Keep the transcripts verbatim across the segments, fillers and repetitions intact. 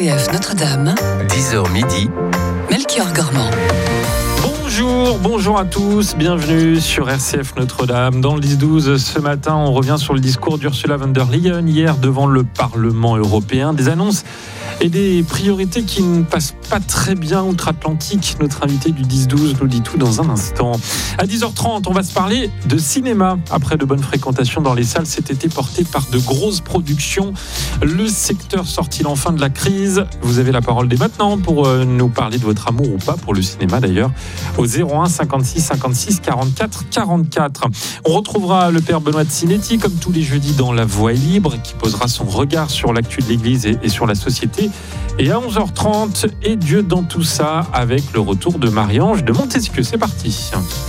C F Notre-Dame, dix heures midi, Melchior Gormand. Bonjour, bonjour à tous, bienvenue sur R C F Notre-Dame. Dans le dix douze, ce matin, on revient sur le discours d'Ursula von der Leyen hier devant le Parlement européen. Des annonces et des priorités qui ne passent pas très bien outre-Atlantique. Notre invité du dix douze nous dit tout dans un instant. À dix heures trente, on va se parler de cinéma. Après de bonnes fréquentations dans les salles cet été portées par de grosses productions, le secteur sort-il enfin de la crise ? Vous avez la parole dès maintenant pour nous parler de votre amour ou pas pour le cinéma d'ailleurs, au zéro un cinquante-six cinquante-six quarante-quatre quarante-quatre. On retrouvera le père Benoît de Sinetti comme tous les jeudis dans La Voix est libre, qui posera son regard sur l'actu de l'Église et, et sur la société. Et à onze heures trente, et Dieu dans tout ça, avec le retour de Marie-Ange de Montesquieu. C'est parti.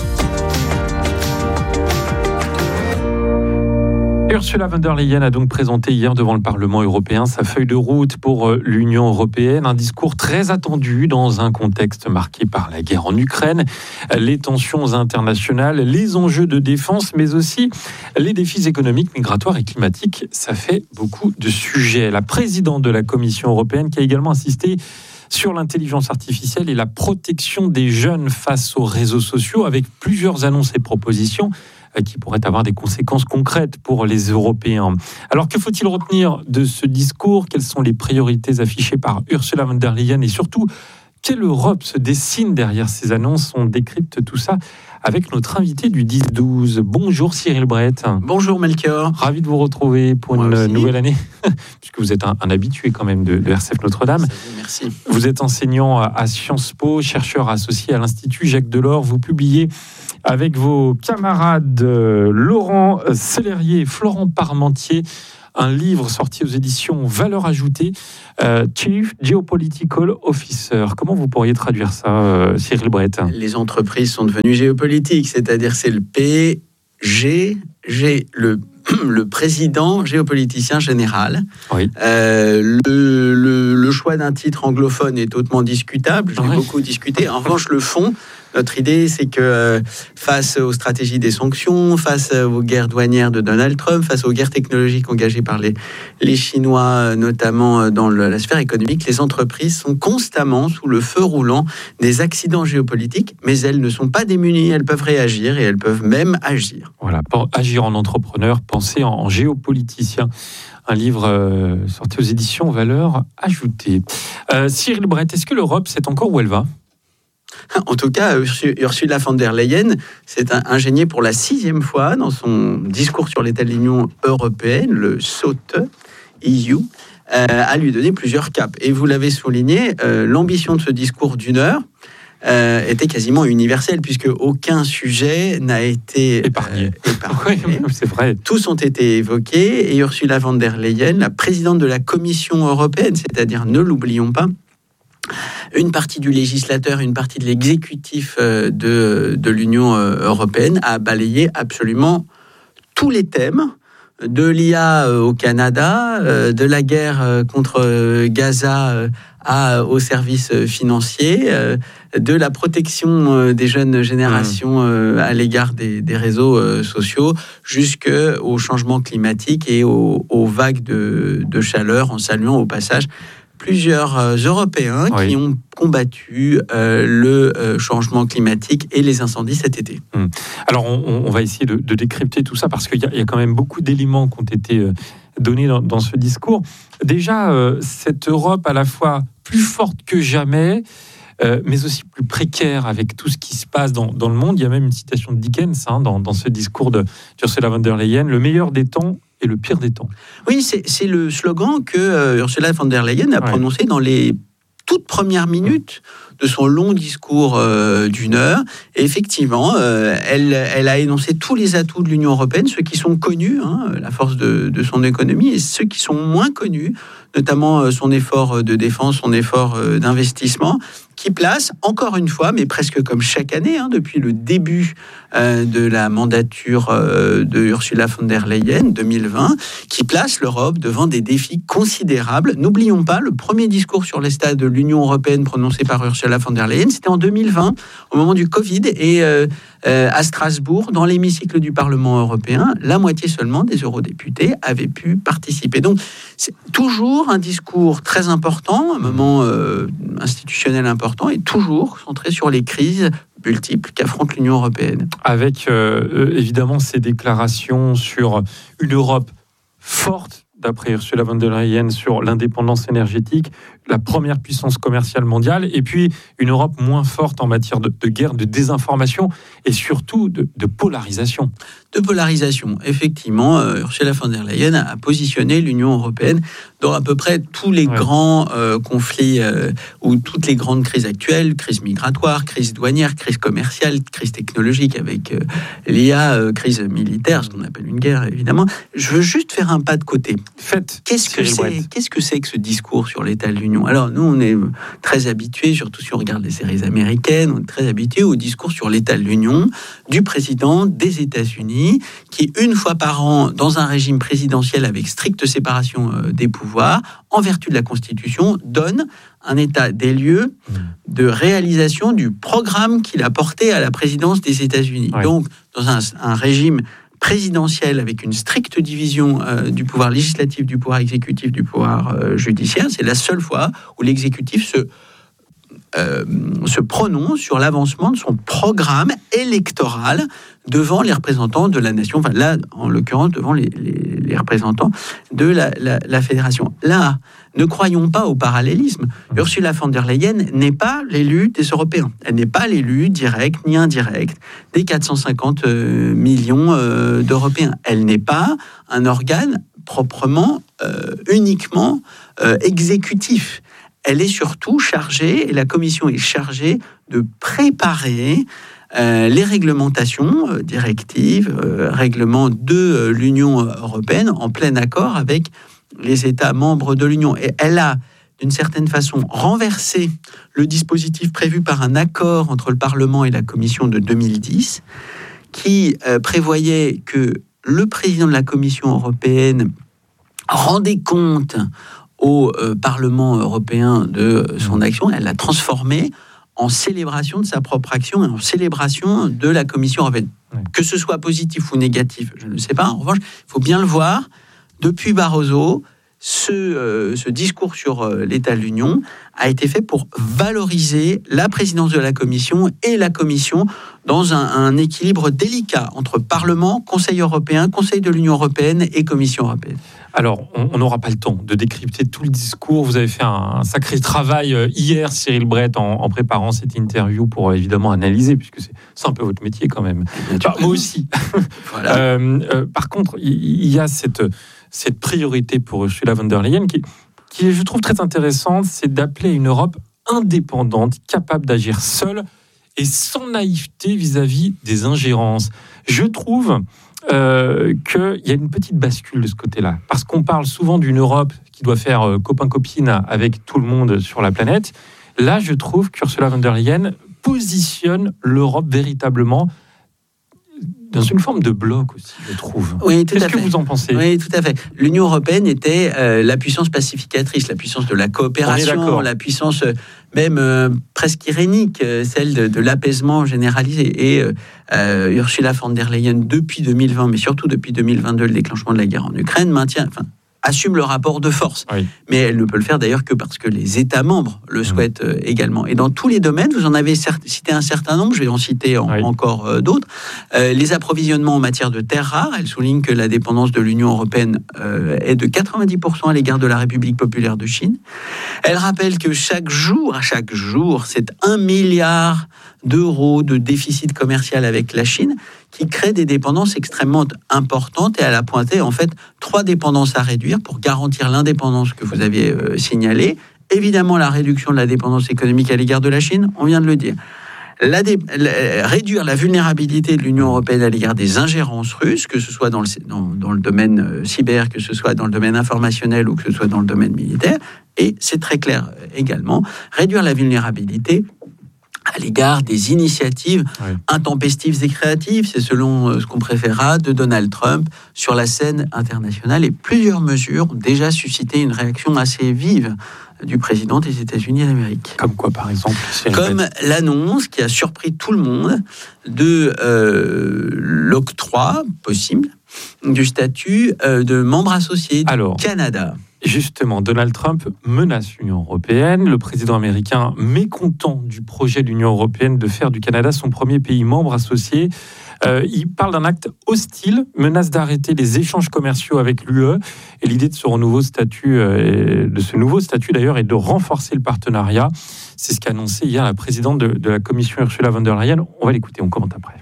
Ursula von der Leyen a donc présenté hier devant le Parlement européen sa feuille de route pour l'Union européenne, un discours très attendu dans un contexte marqué par la guerre en Ukraine, les tensions internationales, les enjeux de défense, mais aussi les défis économiques, migratoires et climatiques. Ça fait beaucoup de sujets. La présidente de la Commission européenne qui a également insisté sur l'intelligence artificielle et la protection des jeunes face aux réseaux sociaux, avec plusieurs annonces et propositions qui pourraient avoir des conséquences concrètes pour les Européens. Alors, que faut-il retenir de ce discours ? Quelles sont les priorités affichées par Ursula von der Leyen ? Et surtout, quelle Europe se dessine derrière ces annonces ? On décrypte tout ça avec notre invité du dix douze. Bonjour Cyril Brett. Bonjour Melchior. Ravi de vous retrouver pour Moi une aussi. nouvelle année, puisque vous êtes un, un habitué quand même de, de R C F Notre-Dame. Merci. Vous êtes enseignant à Sciences Po, chercheur associé à l'Institut Jacques Delors. Vous publiez avec vos camarades euh, Laurent Sellerier et Florent Parmentier un livre sorti aux éditions Valeurs Ajoutées, euh, Chief Geopolitical Officer. Comment vous pourriez traduire ça, euh, Cyril Brett ? Les entreprises sont devenues géopolitiques, c'est-à-dire c'est le P G G, le, le président géopoliticien général. Oui. Euh, le, le, le choix d'un titre anglophone est hautement discutable, j'ai oui. beaucoup discuté. En revanche, le fond, notre idée, c'est que euh, face aux stratégies des sanctions, face aux guerres douanières de Donald Trump, face aux guerres technologiques engagées par les, les Chinois, notamment dans le, la sphère économique, les entreprises sont constamment sous le feu roulant des accidents géopolitiques, mais elles ne sont pas démunies, elles peuvent réagir et elles peuvent même agir. Voilà, pour agir en entrepreneur, penser en, en géopoliticien. Un livre euh, sorti aux éditions Valeurs Ajoutées. Euh, Cyril Brett, est-ce que l'Europe sait encore où elle va ? En tout cas, Ursula von der Leyen s'est ingéniée pour la sixième fois dans son discours sur l'état de l'Union européenne, le S O T E, E U, euh, à lui donner plusieurs caps. Et vous l'avez souligné, euh, l'ambition de ce discours d'une heure euh, était quasiment universelle, puisque aucun sujet n'a été épargné. Euh, épargné. Oui, c'est vrai. Tous ont été évoqués, et Ursula von der Leyen, la présidente de la Commission européenne, c'est-à-dire, ne l'oublions pas, une partie du législateur, une partie de l'exécutif de, de l'Union européenne a balayé absolument tous les thèmes, de l'I A au Canada, de la guerre contre Gaza à, aux services financiers, de la protection des jeunes générations à l'égard des, des réseaux sociaux, jusqu'au changement climatique et aux, aux vagues de, de chaleur, en saluant au passage plusieurs euh, Européens oui. qui ont combattu euh, le euh, changement climatique et les incendies cet été. Hum. Alors, on, on va essayer de, de décrypter tout ça, parce qu'il y a, il y a quand même beaucoup d'éléments qui ont été euh, donnés dans, dans ce discours. Déjà, euh, cette Europe à la fois plus forte que jamais, euh, mais aussi plus précaire avec tout ce qui se passe dans, dans le monde. Il y a même une citation de Dickens hein, dans, dans ce discours de d'Ursula von der Leyen, le meilleur des temps et le pire des temps. Oui, c'est, c'est le slogan que euh, Ursula von der Leyen a ouais. prononcé dans les toutes premières minutes de son long discours euh, d'une heure. Et effectivement, euh, elle, elle a énoncé tous les atouts de l'Union européenne, ceux qui sont connus, hein, la force de, de son économie, et ceux qui sont moins connus, notamment son effort de défense, son effort d'investissement, qui place, encore une fois, mais presque comme chaque année, hein, depuis le début euh, de la mandature euh, de Ursula von der Leyen, deux mille vingt, qui place l'Europe devant des défis considérables. N'oublions pas, le premier discours sur l'état de l'Union européenne prononcé par Ursula von der Leyen, c'était en deux mille vingt, au moment du Covid, et euh, euh, à Strasbourg, dans l'hémicycle du Parlement européen, la moitié seulement des eurodéputés avaient pu participer. Donc, c'est toujours un discours très important, un moment euh, institutionnel important, et toujours centré sur les crises multiples qu'affronte l'Union européenne. Avec euh, évidemment ces déclarations sur une Europe forte, d'après Ursula von der Leyen, sur l'indépendance énergétique, la première puissance commerciale mondiale, et puis une Europe moins forte en matière de, de guerre, de désinformation et surtout de, de polarisation. De polarisation, effectivement, euh, Ursula von der Leyen a, a positionné l'Union européenne dans à peu près tous les ouais. grands euh, conflits euh, ou toutes les grandes crises actuelles, crise migratoire, crise douanière, crise commerciale, crise technologique avec euh, l'I A, euh, crise militaire, ce qu'on appelle une guerre évidemment. Je veux juste faire un pas de côté. Faites. Qu'est-ce que c'est, qu'est-ce que c'est que ce discours sur l'état de l'Union ? Alors nous, on est très habitués, surtout si on regarde les séries américaines, on est très habitués au discours sur l'état de l'Union du président des États-Unis, qui une fois par an, dans un régime présidentiel avec stricte séparation euh, des pouvoirs, en vertu de la Constitution, donne un état des lieux de réalisation du programme qu'il a porté à la présidence des États-Unis. Ouais. Donc, dans un, un régime présidentielle avec une stricte division euh, du pouvoir législatif, du pouvoir exécutif, du pouvoir euh, judiciaire, c'est la seule fois où l'exécutif se, euh, se prononce sur l'avancement de son programme électoral devant les représentants de la nation, enfin là, en l'occurrence, devant les, les, les représentants de la, la, la fédération. Là, ne croyons pas au parallélisme. Ursula von der Leyen n'est pas l'élu des Européens. Elle n'est pas l'élu direct ni indirect des quatre cent cinquante euh, millions euh, d'Européens. Elle n'est pas un organe proprement, euh, uniquement euh, exécutif. Elle est surtout chargée, et la Commission est chargée de préparer Euh, les réglementations, euh, directives, euh, règlements de euh, l'Union européenne en plein accord avec les États membres de l'Union. Et elle a, d'une certaine façon, renversé le dispositif prévu par un accord entre le Parlement et la Commission de deux mille dix, qui euh, prévoyait que le président de la Commission européenne rendait compte au euh, Parlement européen de son action. Elle l'a transformé en célébration de sa propre action et en célébration de la Commission européenne. Oui. Que ce soit positif ou négatif, je ne sais pas. En revanche, il faut bien le voir, depuis Barroso, ce, euh, ce discours sur euh, l'état de l'Union a été fait pour valoriser la présidence de la Commission et la Commission dans un, un équilibre délicat entre Parlement, Conseil européen, Conseil de l'Union européenne et Commission européenne. Alors, on n'aura pas le temps de décrypter tout le discours. Vous avez fait un, un sacré travail hier, Cyril Brett, en, en préparant cette interview pour évidemment analyser, puisque c'est, c'est un peu votre métier quand même. Enfin, moi aussi. Voilà. euh, euh, par contre, il y, y a cette, cette priorité pour Ursula von der Leyen qui, qui, je trouve très intéressante, c'est d'appeler une Europe indépendante, capable d'agir seule et sans naïveté vis-à-vis des ingérences. Je trouve Euh, qu'il y a une petite bascule de ce côté-là. Parce qu'on parle souvent d'une Europe qui doit faire euh, copain-copine avec tout le monde sur la planète. Là, je trouve qu'Ursula von der Leyen positionne l'Europe véritablement dans une forme de bloc aussi, je trouve. Oui, tout Qu'est-ce à que fait. vous en pensez ? Oui, tout à fait. L'Union européenne était euh, la puissance pacificatrice, la puissance de la coopération, la puissance euh, même euh, presque irénique, euh, celle de, de l'apaisement généralisé. Et euh, euh, Ursula von der Leyen, depuis deux mille vingt, mais surtout depuis deux mille vingt-deux, le déclenchement de la guerre en Ukraine, maintient... Enfin, assume le rapport de force. Oui. Mais elle ne peut le faire d'ailleurs que parce que les États membres le souhaitent euh, également. Et dans tous les domaines, vous en avez cert- cité un certain nombre, je vais en citer en, oui. encore euh, d'autres. Euh, les approvisionnements en matière de terres rares, elle souligne que la dépendance de l'Union européenne euh, est de quatre-vingt-dix pour cent à l'égard de la République populaire de Chine. Elle rappelle que chaque jour, à chaque jour, c'est un milliard d'euros de déficit commercial avec la Chine qui crée des dépendances extrêmement importantes, et elle a pointé en fait trois dépendances à réduire pour garantir l'indépendance que vous aviez euh, signalée. Évidemment, la réduction de la dépendance économique à l'égard de la Chine, on vient de le dire. La dé- la, réduire la vulnérabilité de l'Union européenne à l'égard des ingérences russes, que ce soit dans le, dans, dans le domaine euh, cyber, que ce soit dans le domaine informationnel ou que ce soit dans le domaine militaire. Et c'est très clair euh, également, réduire la vulnérabilité à l'égard des initiatives oui. intempestives et créatives, c'est selon ce qu'on préférera, de Donald Trump sur la scène internationale. Et plusieurs mesures ont déjà suscité une réaction assez vive du président des États-Unis d'Amérique. Comme quoi, par exemple? Comme l'annonce qui a surpris tout le monde de euh, l'octroi possible du statut euh, de membre associé du Alors, Canada. Justement, Donald Trump menace l'Union européenne. Le président américain, mécontent du projet de l'Union européenne de faire du Canada son premier pays membre associé, euh, il parle d'un acte hostile, menace d'arrêter les échanges commerciaux avec l'U E. Et l'idée de ce nouveau statut, euh, de ce nouveau statut d'ailleurs, est de renforcer le partenariat. C'est ce qu'a annoncé hier la présidente de, de la Commission, Ursula von der Leyen. On va l'écouter, on commente après.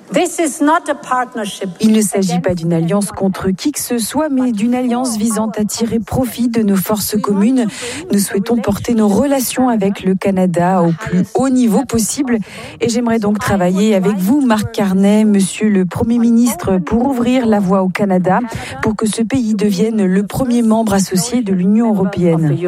Il ne s'agit pas d'une alliance contre qui que ce soit, mais d'une alliance visant à tirer profit de nos forces communes. Nous souhaitons porter nos relations avec le Canada au plus haut niveau possible. Et j'aimerais donc travailler avec vous, Mark Carney, Monsieur le Premier ministre, pour ouvrir la voie au Canada, pour que ce pays devienne le premier membre associé de l'Union européenne.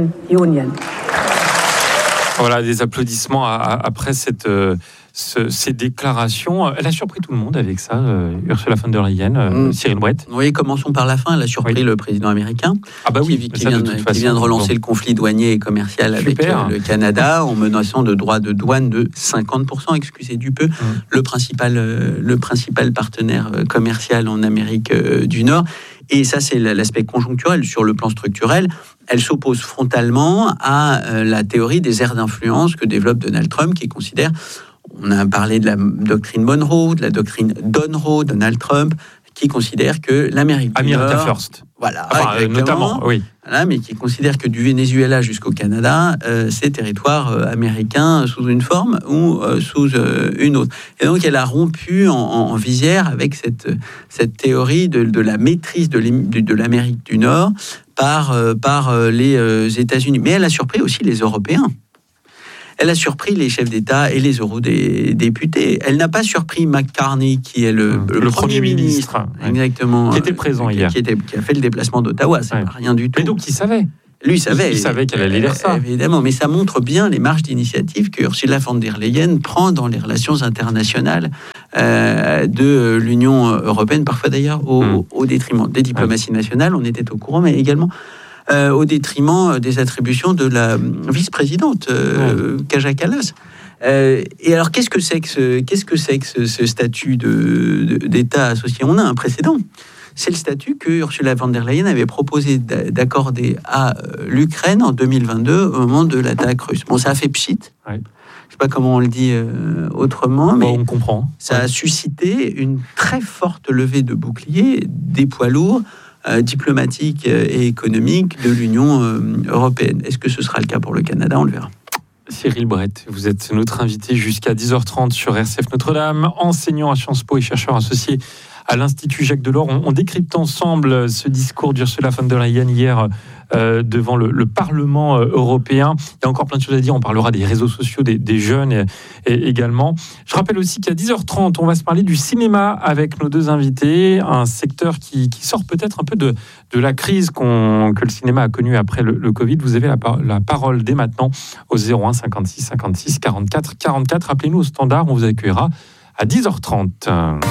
Voilà, des applaudissements à, à, après cette, euh, ce, ces déclarations. Elle a surpris tout le monde avec ça, euh, Ursula von der Leyen, euh, mmh. Cyril Brett. Oui, commençons par la fin. Elle a surpris oui. le président américain, ah bah oui, qui, qui, vient, de, qui façon, vient de relancer bon. le conflit douanier et commercial Super. avec euh, le Canada en menaçant de droits de douane de cinquante pour cent, excusez du peu, mmh. le, principal, euh, le principal partenaire commercial en Amérique euh, du Nord. Et ça, c'est l'aspect conjoncturel. Sur le plan structurel, elle s'oppose frontalement à euh, la théorie des aires d'influence que développe Donald Trump, qui considère, on a parlé de la doctrine Monroe, de la doctrine Donroe, Donald Trump, qui considère que l'Amérique du America Nord... First. Voilà, enfin, notamment, oui. Voilà, mais qui considère que du Venezuela jusqu'au Canada, euh, c'est territoire euh, américain sous une forme ou euh, sous euh, une autre. Et donc, elle a rompu en, en, en visière avec cette, cette théorie de, de la maîtrise de, de l'Amérique du Nord par, euh, par euh, les euh, États-Unis. Mais elle a surpris aussi les Européens. Elle a surpris les chefs d'État et les eurodéputés. Elle n'a pas surpris McCartney, qui est le, le, le Premier ministre, ministre ouais. exactement, qui était présent euh, hier, qui, était, qui a fait le déplacement d'Ottawa. C'est ouais. rien du tout. Et donc, il savait. Lui, il savait. Il, il savait qu'elle allait dire ça. Évidemment, mais ça montre bien les marges d'initiative que Ursula von der Leyen prend dans les relations internationales euh, de l'Union européenne, parfois d'ailleurs au, mmh. au détriment des diplomaties ouais. nationales. On était au courant, mais également Euh, au détriment des attributions de la vice-présidente euh, ouais. Kaja Kallas. Euh, et alors, qu'est-ce que c'est que ce, qu'est-ce que c'est que ce, ce statut de, de, d'État associé ? On a un précédent. C'est le statut que Ursula von der Leyen avait proposé d'accorder à l'Ukraine en deux mille vingt-deux au moment de l'attaque russe. Bon, ça a fait pchit. Ouais. Je ne sais pas comment on le dit euh, autrement, mais bon, on comprend. Ça ouais. a suscité une très forte levée de boucliers des poids lourds Euh, diplomatique et économique de l'Union euh, européenne. Est-ce que ce sera le cas pour le Canada ? On le verra. Cyril Brett, vous êtes notre invité jusqu'à dix heures trente sur R C F Notre-Dame, enseignant à Sciences Po et chercheur associé à l'Institut Jacques Delors. On, on décrypte ensemble ce discours d'Ursula von der Leyen hier euh, devant le, le Parlement européen. Il y a encore plein de choses à dire. On parlera des réseaux sociaux, des, des jeunes et, et également. Je rappelle aussi qu'à dix heures trente, on va se parler du cinéma avec nos deux invités. Un secteur qui, qui sort peut-être un peu de, de la crise qu'on, que le cinéma a connue après le, le Covid. Vous avez la, la parole dès maintenant au zéro un cinquante-six cinquante-six quarante-quatre quarante-quatre. Appelez-nous au standard, on vous accueillera à dix heures trente.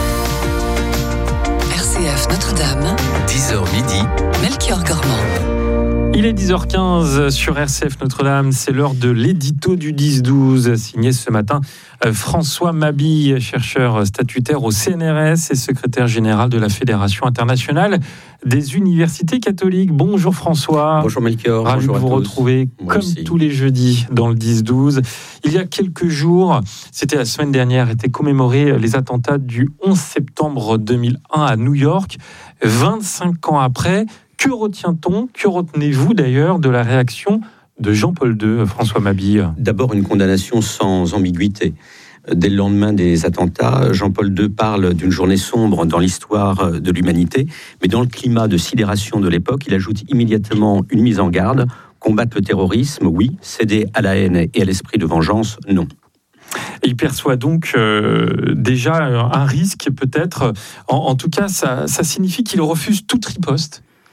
R C F Notre-Dame, dix heures midi, Melchior Gormand. Il est dix heures quinze sur R C F Notre-Dame, c'est l'heure de l'édito du dix douze, signé ce matin François Mabille, chercheur statutaire au C N R S et secrétaire général de la Fédération internationale des universités catholiques. Bonjour François. Bonjour Melchior. Ravi Bonjour de vous à retrouver Moi comme aussi. tous les jeudis dans le dix douze. Il y a quelques jours, c'était la semaine dernière, étaient commémorés les attentats du onze septembre deux mille un à New York. vingt-cinq ans après, que retient-on, que retenez-vous d'ailleurs de la réaction de Jean-Paul deux, François Mabille ? D'abord, une condamnation sans ambiguïté. Dès le lendemain des attentats, Jean-Paul deux parle d'une journée sombre dans l'histoire de l'humanité, mais dans le climat de sidération de l'époque, il ajoute immédiatement une mise en garde. Combattre le terrorisme, oui. Céder à la haine et à l'esprit de vengeance, non. Et il perçoit donc euh, déjà un risque peut-être. En, en tout cas, ça, ça signifie qu'il refuse toute riposte.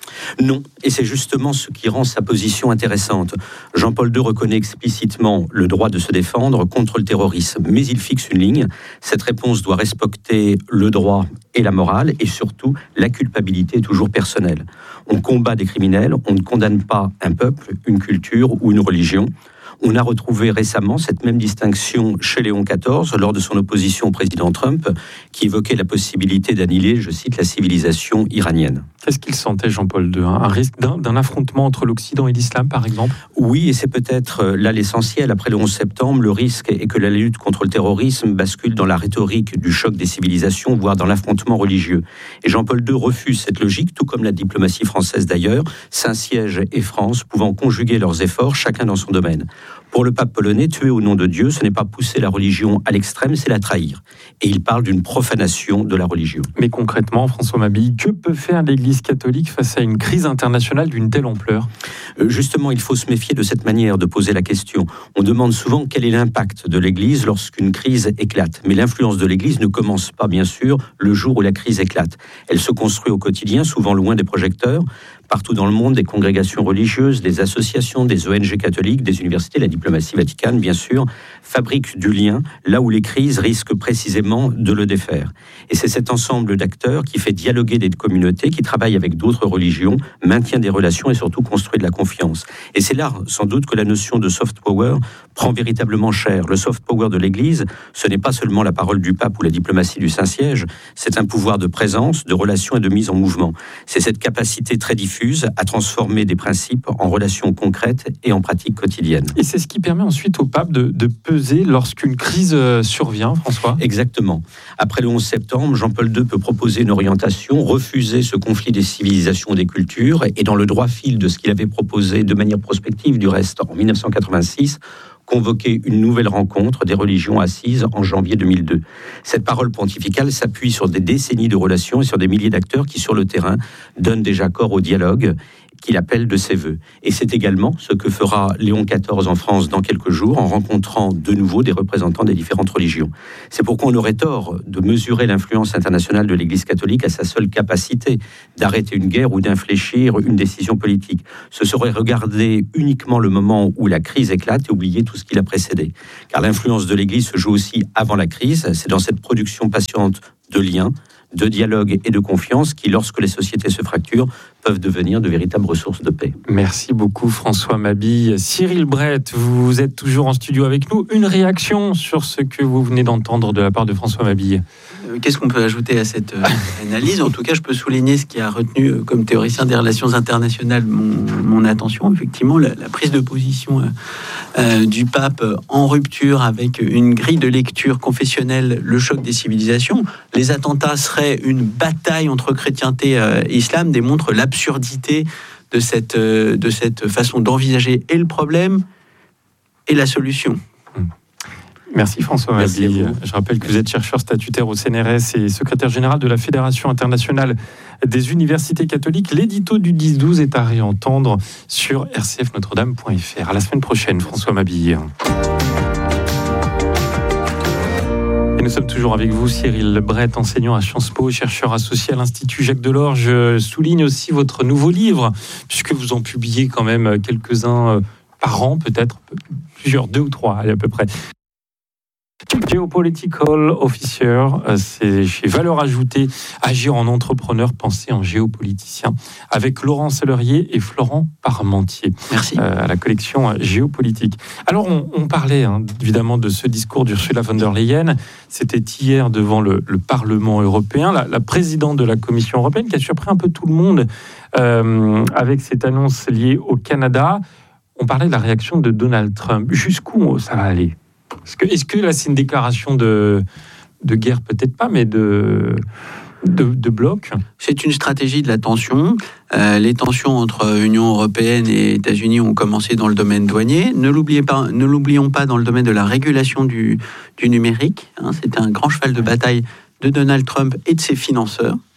Non, et c'est justement ce qui rend sa position intéressante. Jean-Paul deux reconnaît explicitement le droit de se défendre contre le terrorisme, mais il fixe une ligne. Cette réponse doit respecter le droit et la morale, et surtout la culpabilité toujours personnelle. On combat des criminels, on ne condamne pas un peuple, une culture ou une religion. On a retrouvé récemment cette même distinction chez Léon quatorze lors de son opposition au président Trump, qui évoquait la possibilité d'annihiler, je cite, la civilisation iranienne. Qu'est-ce qu'il sentait, Jean-Paul deux? Un risque d'un, d'un affrontement entre l'Occident et l'islam, par exemple? Oui, et c'est peut-être là l'essentiel. Après le onze septembre, le risque est que la lutte contre le terrorisme bascule dans la rhétorique du choc des civilisations, voire dans l'affrontement religieux. Et Jean-Paul deux refuse cette logique, tout comme la diplomatie française d'ailleurs, Saint-Siège et France pouvant conjuguer leurs efforts, chacun dans son domaine. Pour le pape polonais, tuer au nom de Dieu, ce n'est pas pousser la religion à l'extrême, c'est la trahir. Et il parle d'une profanation de la religion. Mais concrètement, François Mabille, que peut faire l'Église catholique face à une crise internationale d'une telle ampleur? Justement, il faut se méfier de cette manière de poser la question. On demande souvent quel est l'impact de l'Église lorsqu'une crise éclate. Mais l'influence de l'Église ne commence pas, bien sûr, le jour où la crise éclate. Elle se construit au quotidien, souvent loin des projecteurs. Partout dans le monde, des congrégations religieuses, des associations, des O N G catholiques, des universités, la diplomatie vaticane, bien sûr, fabriquent du lien là où les crises risquent précisément de le défaire. Et c'est cet ensemble d'acteurs qui fait dialoguer des communautés, qui travaillent avec d'autres religions, maintient des relations et surtout construit de la confiance. Et c'est là, sans doute, que la notion de soft power prend véritablement cher. Le soft power de l'Église, ce n'est pas seulement la parole du pape ou la diplomatie du Saint-Siège, c'est un pouvoir de présence, de relation et de mise en mouvement. C'est cette capacité très diffuse à transformer des principes en relations concrètes et en pratiques quotidiennes. Et c'est ce qui permet ensuite au pape de, de peser lorsqu'une crise survient, François? Exactement. Après le onze septembre, Jean-Paul deux peut proposer une orientation, refuser ce conflit des civilisations et des cultures, et dans le droit fil de ce qu'il avait proposé de manière prospective, du reste, en dix-neuf cent quatre-vingt-six, convoquer une nouvelle rencontre des religions assises en janvier deux mille deux. Cette parole pontificale s'appuie sur des décennies de relations et sur des milliers d'acteurs qui, sur le terrain, donnent déjà corps au dialogue qu'il appelle de ses voeux. Et c'est également ce que fera Léon quatorze en France dans quelques jours, en rencontrant de nouveau des représentants des différentes religions. C'est pourquoi on aurait tort de mesurer l'influence internationale de l'Église catholique à sa seule capacité d'arrêter une guerre ou d'infléchir une décision politique. Ce serait regarder uniquement le moment où la crise éclate et oublier tout ce qui l'a précédé. Car l'influence de l'Église se joue aussi avant la crise, c'est dans cette production patiente de liens, de dialogue et de confiance qui, lorsque les sociétés se fracturent, peuvent devenir de véritables ressources de paix. Merci beaucoup François Mabille. Cyril Brett, vous êtes toujours en studio avec nous. Une réaction sur ce que vous venez d'entendre de la part de François Mabille? Qu'est-ce qu'on peut ajouter à cette euh, analyse? En tout cas, je peux souligner ce qui a retenu, euh, comme théoricien des relations internationales, mon, mon attention. Effectivement, la, la prise de position euh, euh, du pape en rupture avec une grille de lecture confessionnelle, le choc des civilisations. Les attentats seraient une bataille entre chrétienté et euh, islam, démontre l'absurdité de cette, euh, de cette façon d'envisager et le problème et la solution. Merci François Mabille. Je rappelle que vous êtes chercheur statutaire au C N R S et secrétaire général de la Fédération internationale des universités catholiques. L'édito du dix douze est à réentendre sur r c f notre dame point f r. À la semaine prochaine, François Mabille. Et nous sommes toujours avec vous, Cyril Brett, enseignant à Sciences Po, chercheur associé à l'Institut Jacques Delors. Je souligne aussi votre nouveau livre, puisque vous en publiez quand même quelques-uns par an, peut-être plusieurs, deux ou trois à peu près. Geopolitical Officer, c'est chez Valeurs Ajoutées, agir en entrepreneur, penser en géopoliticien, avec Laurent Sellerier et Florent Parmentier. Merci. Euh, à la collection Géopolitique. Alors, on, on parlait hein, évidemment de ce discours d'Ursula von der Leyen. C'était hier devant le, le Parlement européen, la, la présidente de la Commission européenne qui a surpris un peu tout le monde euh, avec cette annonce liée au Canada. On parlait de la réaction de Donald Trump. Jusqu'où ça va aller ? Est-ce que, est-ce que là, c'est une déclaration de, de guerre? Peut-être pas, mais de, de, de bloc. C'est une stratégie de la tension. Euh, les tensions entre Union européenne et États-Unis ont commencé dans le domaine douanier. Ne l'oubliez pas, ne l'oublions pas dans le domaine de la régulation du, du numérique. Hein, c'était un grand cheval de bataille de Donald Trump et de ses financeurs.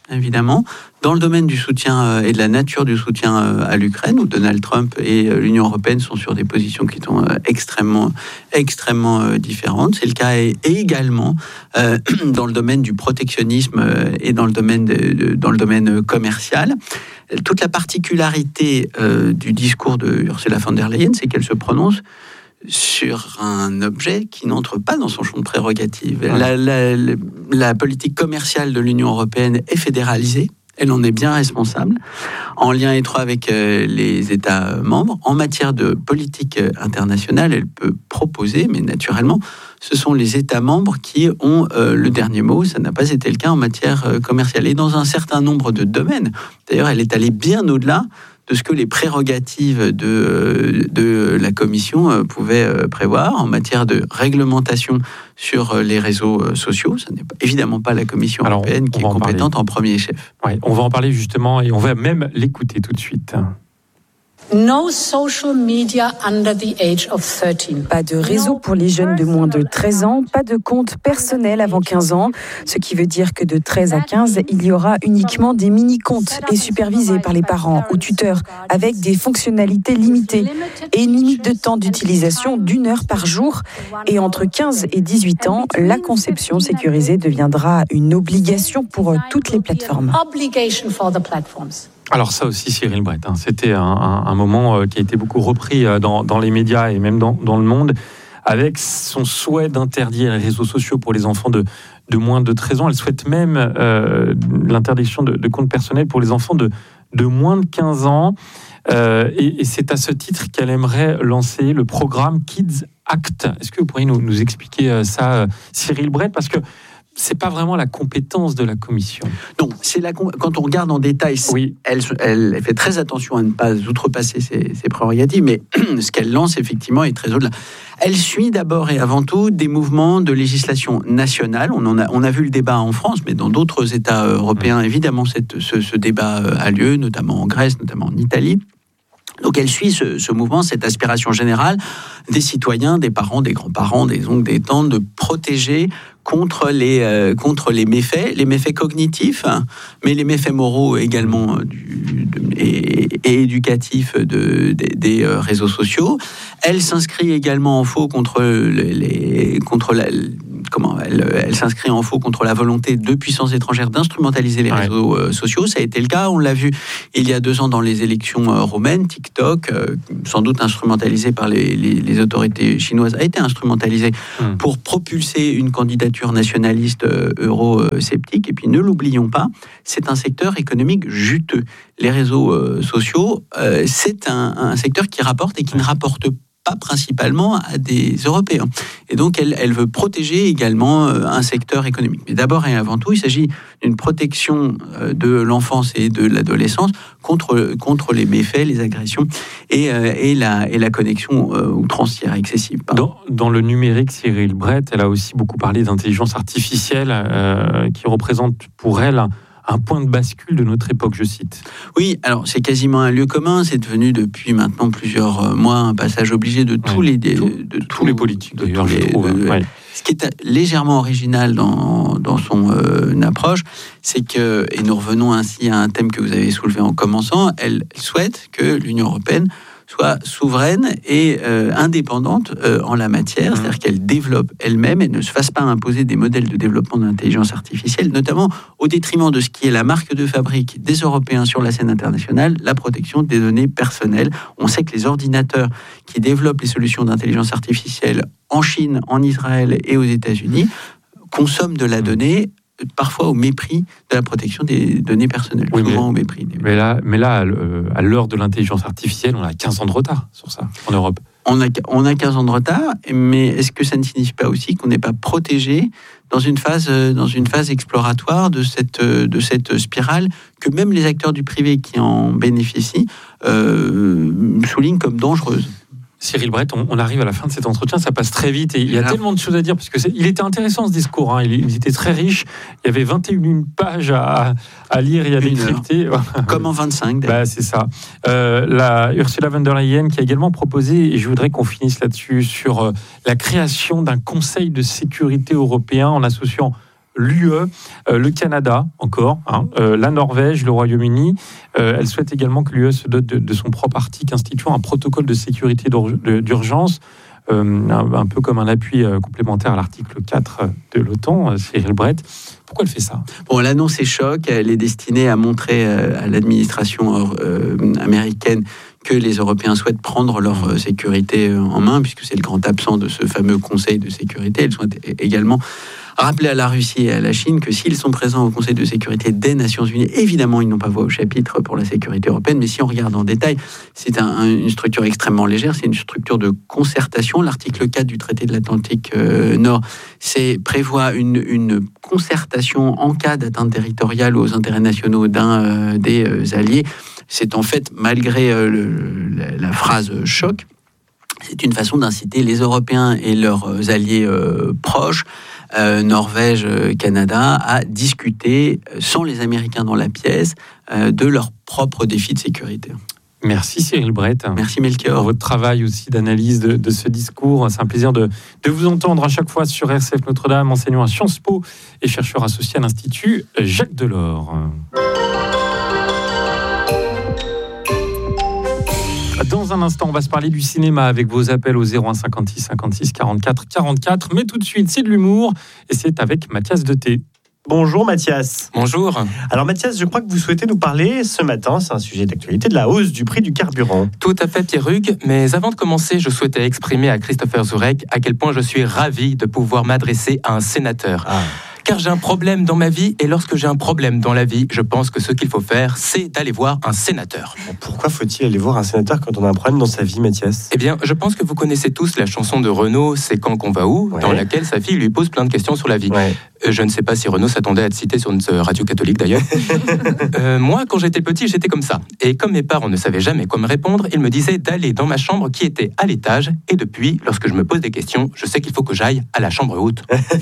évidemment. Dans le domaine du soutien euh, et de la nature du soutien euh, à l'Ukraine, où Donald Trump et euh, l'Union européenne sont sur des positions qui sont euh, extrêmement, extrêmement euh, différentes. C'est le cas et, et également euh, dans le domaine du protectionnisme euh, et dans le domaine, de, de, dans le domaine commercial. Toute la particularité euh, du discours de Ursula von der Leyen, c'est qu'elle se prononce sur un objet qui n'entre pas dans son champ de prérogative. Ouais. La, la, la, la politique commerciale de l'Union européenne est fédéralisée. Elle en est bien responsable, en lien étroit avec euh, les États membres. En matière de politique internationale, elle peut proposer, mais naturellement, ce sont les États membres qui ont euh, le dernier mot. Ça n'a pas été le cas en matière euh, commerciale. Et dans un certain nombre de domaines, d'ailleurs, elle est allée bien au-delà de ce que les prérogatives de, de la Commission pouvaient prévoir en matière de réglementation sur les réseaux sociaux. Ce n'est pas, évidemment pas la Commission Alors, européenne qui est compétente en, en premier chef. Ouais, on va en parler justement et on va même l'écouter tout de suite. No social media under the age of thirteen. Pas de réseau pour les jeunes de moins de treize ans, pas de compte personnel avant quinze ans, ce qui veut dire que de treize à quinze, il y aura uniquement des mini-comptes et supervisés par les parents ou tuteurs avec des fonctionnalités limitées et une limite de temps d'utilisation d'une heure par jour. Et entre quinze et dix-huit ans, la conception sécurisée deviendra une obligation pour toutes les plateformes. Alors ça aussi, Cyril Brett, hein, c'était un, un, un moment euh, qui a été beaucoup repris euh, dans, dans les médias et même dans, dans le monde, avec son souhait d'interdire les réseaux sociaux pour les enfants de, de moins de treize ans. Elle souhaite même euh, l'interdiction de, de comptes personnels pour les enfants de, de moins de quinze ans. Euh, et, et c'est à ce titre qu'elle aimerait lancer le programme Kids Act. Est-ce que vous pourriez nous, nous expliquer ça, Cyril Brett ? Parce que c'est pas vraiment la compétence de la Commission. Non, c'est la quand on regarde en détail, oui. elle, elle, elle fait très attention à ne pas outrepasser ses, ses prérogatives, mais ce qu'elle lance effectivement est très au-delà. Elle suit d'abord et avant tout des mouvements de législation nationale. On en a, on a vu le débat en France, mais dans d'autres États européens, évidemment, cette, ce, ce débat a lieu, notamment en Grèce, notamment en Italie. Donc elle suit ce, ce mouvement, cette aspiration générale des citoyens, des parents, des grands-parents, des oncles, des tantes, de protéger contre les, euh, contre les méfaits, les méfaits cognitifs, hein, mais les méfaits moraux également du, de, et, et éducatifs de, de, des euh, réseaux sociaux. Elle s'inscrit également en faux contre les, les contre la Comment elle, elle s'inscrit en faux contre la volonté de puissances étrangères d'instrumentaliser les ouais. réseaux euh, sociaux. Ça a été le cas, on l'a vu il y a deux ans dans les élections euh, roumaines. TikTok, euh, sans doute instrumentalisé par les, les, les autorités chinoises, a été instrumentalisé mmh. pour propulser une candidature nationaliste euh, euro-sceptique. Et puis ne l'oublions pas, c'est un secteur économique juteux. Les réseaux euh, sociaux, euh, c'est un, un secteur qui rapporte et qui ne rapporte pas pas principalement à des Européens. Et donc, elle, elle veut protéger également un secteur économique. Mais d'abord et avant tout, il s'agit d'une protection de l'enfance et de l'adolescence contre, contre les méfaits, les agressions et, et, la, et la connexion outrancière excessive. Dans, dans le numérique, Cyril Brett, elle a aussi beaucoup parlé d'intelligence artificielle euh, qui représente pour elle un un point de bascule de notre époque, je cite. Oui, alors c'est quasiment un lieu commun, c'est devenu depuis maintenant plusieurs mois un passage obligé de tous ouais, les de, tout, de tous tout, les politiques d'ailleurs, je trouve. De, ouais. Ce qui est légèrement original dans, dans son euh, approche, c'est que, et nous revenons ainsi à un thème que vous avez soulevé en commençant, elle souhaite que l'Union européenne soit souveraine et euh, indépendante euh, en la matière, mmh. c'est-à-dire qu'elle développe elle-même et ne se fasse pas imposer des modèles de développement d'intelligence artificielle, notamment au détriment de ce qui est la marque de fabrique des Européens sur la scène internationale, la protection des données personnelles. On sait que les ordinateurs qui développent les solutions d'intelligence artificielle en Chine, en Israël et aux États-Unis consomment de la donnée parfois au mépris de la protection des données personnelles, oui, souvent mais, au mépris. Des... Mais là, mais là, à l'heure de l'intelligence artificielle, on a quinze ans de retard sur ça, en Europe. On a, on a quinze ans de retard, mais est-ce que ça ne signifie pas aussi qu'on n'est pas protégé dans une phase, dans une phase exploratoire de cette, de cette spirale que même les acteurs du privé qui en bénéficient euh, soulignent comme dangereuse? Cyril Brett, on, on arrive à la fin de cet entretien, ça passe très vite et il y a ah. tellement de choses à dire parce que c'est, il était intéressant ce discours, hein, il, il était très riche, il y avait vingt et une pages à, à lire et à décrypter. Comme en vingt-cinq bah, c'est ça. Euh, la Ursula von der Leyen qui a également proposé, et je voudrais qu'on finisse là-dessus, sur euh, la création d'un conseil de sécurité européen en associant l'U E, euh, le Canada encore, hein, euh, la Norvège, le Royaume-Uni. Euh, elle souhaite également que l'U E se dote de, de son propre article instituant un protocole de sécurité d'urgence, euh, un, un peu comme un appui euh, complémentaire à l'article quatre de l'OTAN, euh, Cyril Brett. Pourquoi elle fait ça ? Bon, l'annonce est choc. Elle est destinée à montrer euh, à l'administration euh, américaine que les Européens souhaitent prendre leur euh, sécurité en main, puisque c'est le grand absent de ce fameux Conseil de sécurité. Elles souhaitent également rappeler à la Russie et à la Chine que s'ils sont présents au Conseil de sécurité des Nations Unies, évidemment, ils n'ont pas voix au chapitre pour la sécurité européenne, mais si on regarde en détail, c'est un, une structure extrêmement légère, c'est une structure de concertation. L'article quatre du traité de l'Atlantique euh, Nord, c'est, prévoit une, une concertation en cas d'atteinte territoriale aux intérêts nationaux d'un euh, des euh, alliés. C'est en fait, malgré euh, le, la, la phrase « choc », c'est une façon d'inciter les Européens et leurs alliés euh, proches, euh, Norvège, euh, Canada, à discuter, sans les Américains dans la pièce, euh, de leurs propres défis de sécurité. Merci Cyril Brett. Merci Melchior. Pour votre travail aussi d'analyse de, de ce discours. C'est un plaisir de, de vous entendre à chaque fois sur R C F Notre-Dame, enseignant à Sciences Po et chercheur associé à l'Institut Jacques Delors. Dans un instant, on va se parler du cinéma avec vos appels au zéro un cinquante-six cinquante-six quarante-quatre quarante-quatre. Mais tout de suite, c'est de l'humour et c'est avec Mathias Deté. Bonjour Mathias. Bonjour. Alors Mathias, je crois que vous souhaitez nous parler ce matin, c'est un sujet d'actualité, de la hausse du prix du carburant. Tout à fait Pierre Hugues, mais avant de commencer, je souhaitais exprimer à Christopher Zurek à quel point je suis ravi de pouvoir m'adresser à un sénateur. Ah. Car j'ai un problème dans ma vie, et lorsque j'ai un problème dans la vie, je pense que ce qu'il faut faire, c'est d'aller voir un sénateur. Pourquoi faut-il aller voir un sénateur quand on a un problème dans sa vie, Mathias ? Eh bien, je pense que vous connaissez tous la chanson de Renaud, C'est quand qu'on va où, ouais. Dans laquelle sa fille lui pose plein de questions sur la vie. Ouais. Euh, je ne sais pas si Renaud s'attendait à être cité sur une radio catholique d'ailleurs. euh, moi, quand j'étais petit, j'étais comme ça. Et comme mes parents ne savaient jamais quoi me répondre, ils me disaient d'aller dans ma chambre qui était à l'étage. Et depuis, lorsque je me pose des questions, je sais qu'il faut que j'aille à la chambre haute.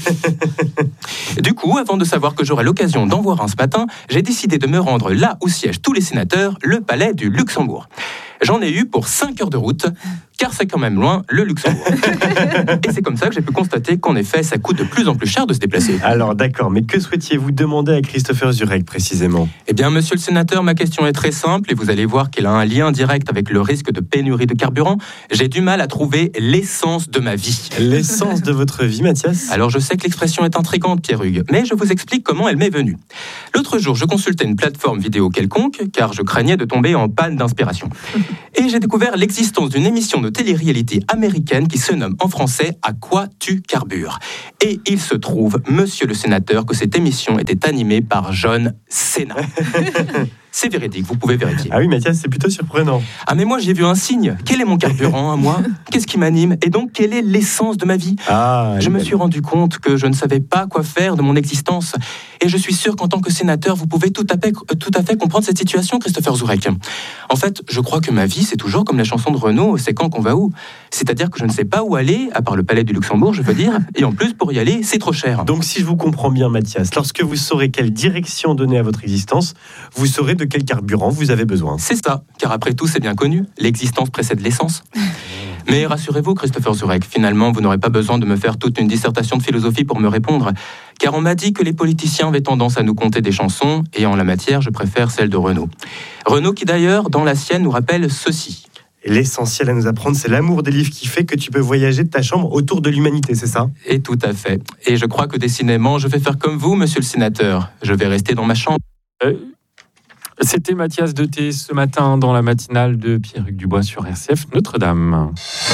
Du coup, avant de savoir que j'aurais l'occasion d'en voir un ce matin, j'ai décidé de me rendre là où siègent tous les sénateurs, le palais du Luxembourg. J'en ai eu pour cinq heures de route, car c'est quand même loin, le Luxembourg. Et c'est comme ça que j'ai pu constater qu'en effet, ça coûte de plus en plus cher de se déplacer. Alors d'accord, mais que souhaitiez-vous demander à Christopher Zurek précisément ? Eh bien, monsieur le sénateur, ma question est très simple, et vous allez voir qu'elle a un lien direct avec le risque de pénurie de carburant. J'ai du mal à trouver l'essence de ma vie. L'essence de votre vie, Mathias ? Alors je sais que l'expression est intrigante, Pierre Hugues, mais je vous explique comment elle m'est venue. L'autre jour, je consultais une plateforme vidéo quelconque, car je craignais de tomber en panne d'inspiration. Et j'ai découvert l'existence d'une émission de télé-réalité américaine qui se nomme en français « À quoi tu carbures ?» Et il se trouve, monsieur le sénateur, que cette émission était animée par John Cena. C'est véridique, vous pouvez vérifier. Ah oui, Mathias, c'est plutôt surprenant. Ah mais moi, j'ai vu un signe. Quel est mon carburant à moi ? Qu'est-ce qui m'anime ? Et donc, quelle est l'essence de ma vie ? Ah, Je me suis rendu compte que je ne savais pas quoi faire de mon existence. Et je suis sûr qu'en tant que sénateur, vous pouvez tout à fait, tout à fait comprendre cette situation, Christopher Zurek. En fait, je crois que ma vie, c'est toujours comme la chanson de Renaud, c'est quand qu'on va où ? C'est-à-dire que je ne sais pas où aller, à part le palais du Luxembourg, je veux dire. Et en plus, pour y aller, c'est trop cher. Donc, si je vous comprends bien, Mathias, lorsque vous saurez quelle direction donner à votre existence, vous saurez de quel carburant vous avez besoin. C'est ça, car après tout, c'est bien connu. L'existence précède l'essence. Mais rassurez-vous, Christopher Zurek, finalement, vous n'aurez pas besoin de me faire toute une dissertation de philosophie pour me répondre, car on m'a dit que les politiciens avaient tendance à nous conter des chansons, et en la matière, je préfère celle de Renaud. Renaud qui d'ailleurs, dans la sienne, nous rappelle ceci. L'essentiel à nous apprendre, c'est l'amour des livres qui fait que tu peux voyager de ta chambre autour de l'humanité, c'est ça ? Et tout à fait. Et je crois que décidément, je vais faire comme vous, monsieur le sénateur. Je vais rester dans ma chambre. Euh, c'était Mathias Deté ce matin dans la matinale de Pierre-Hugues Dubois sur R C F Notre-Dame.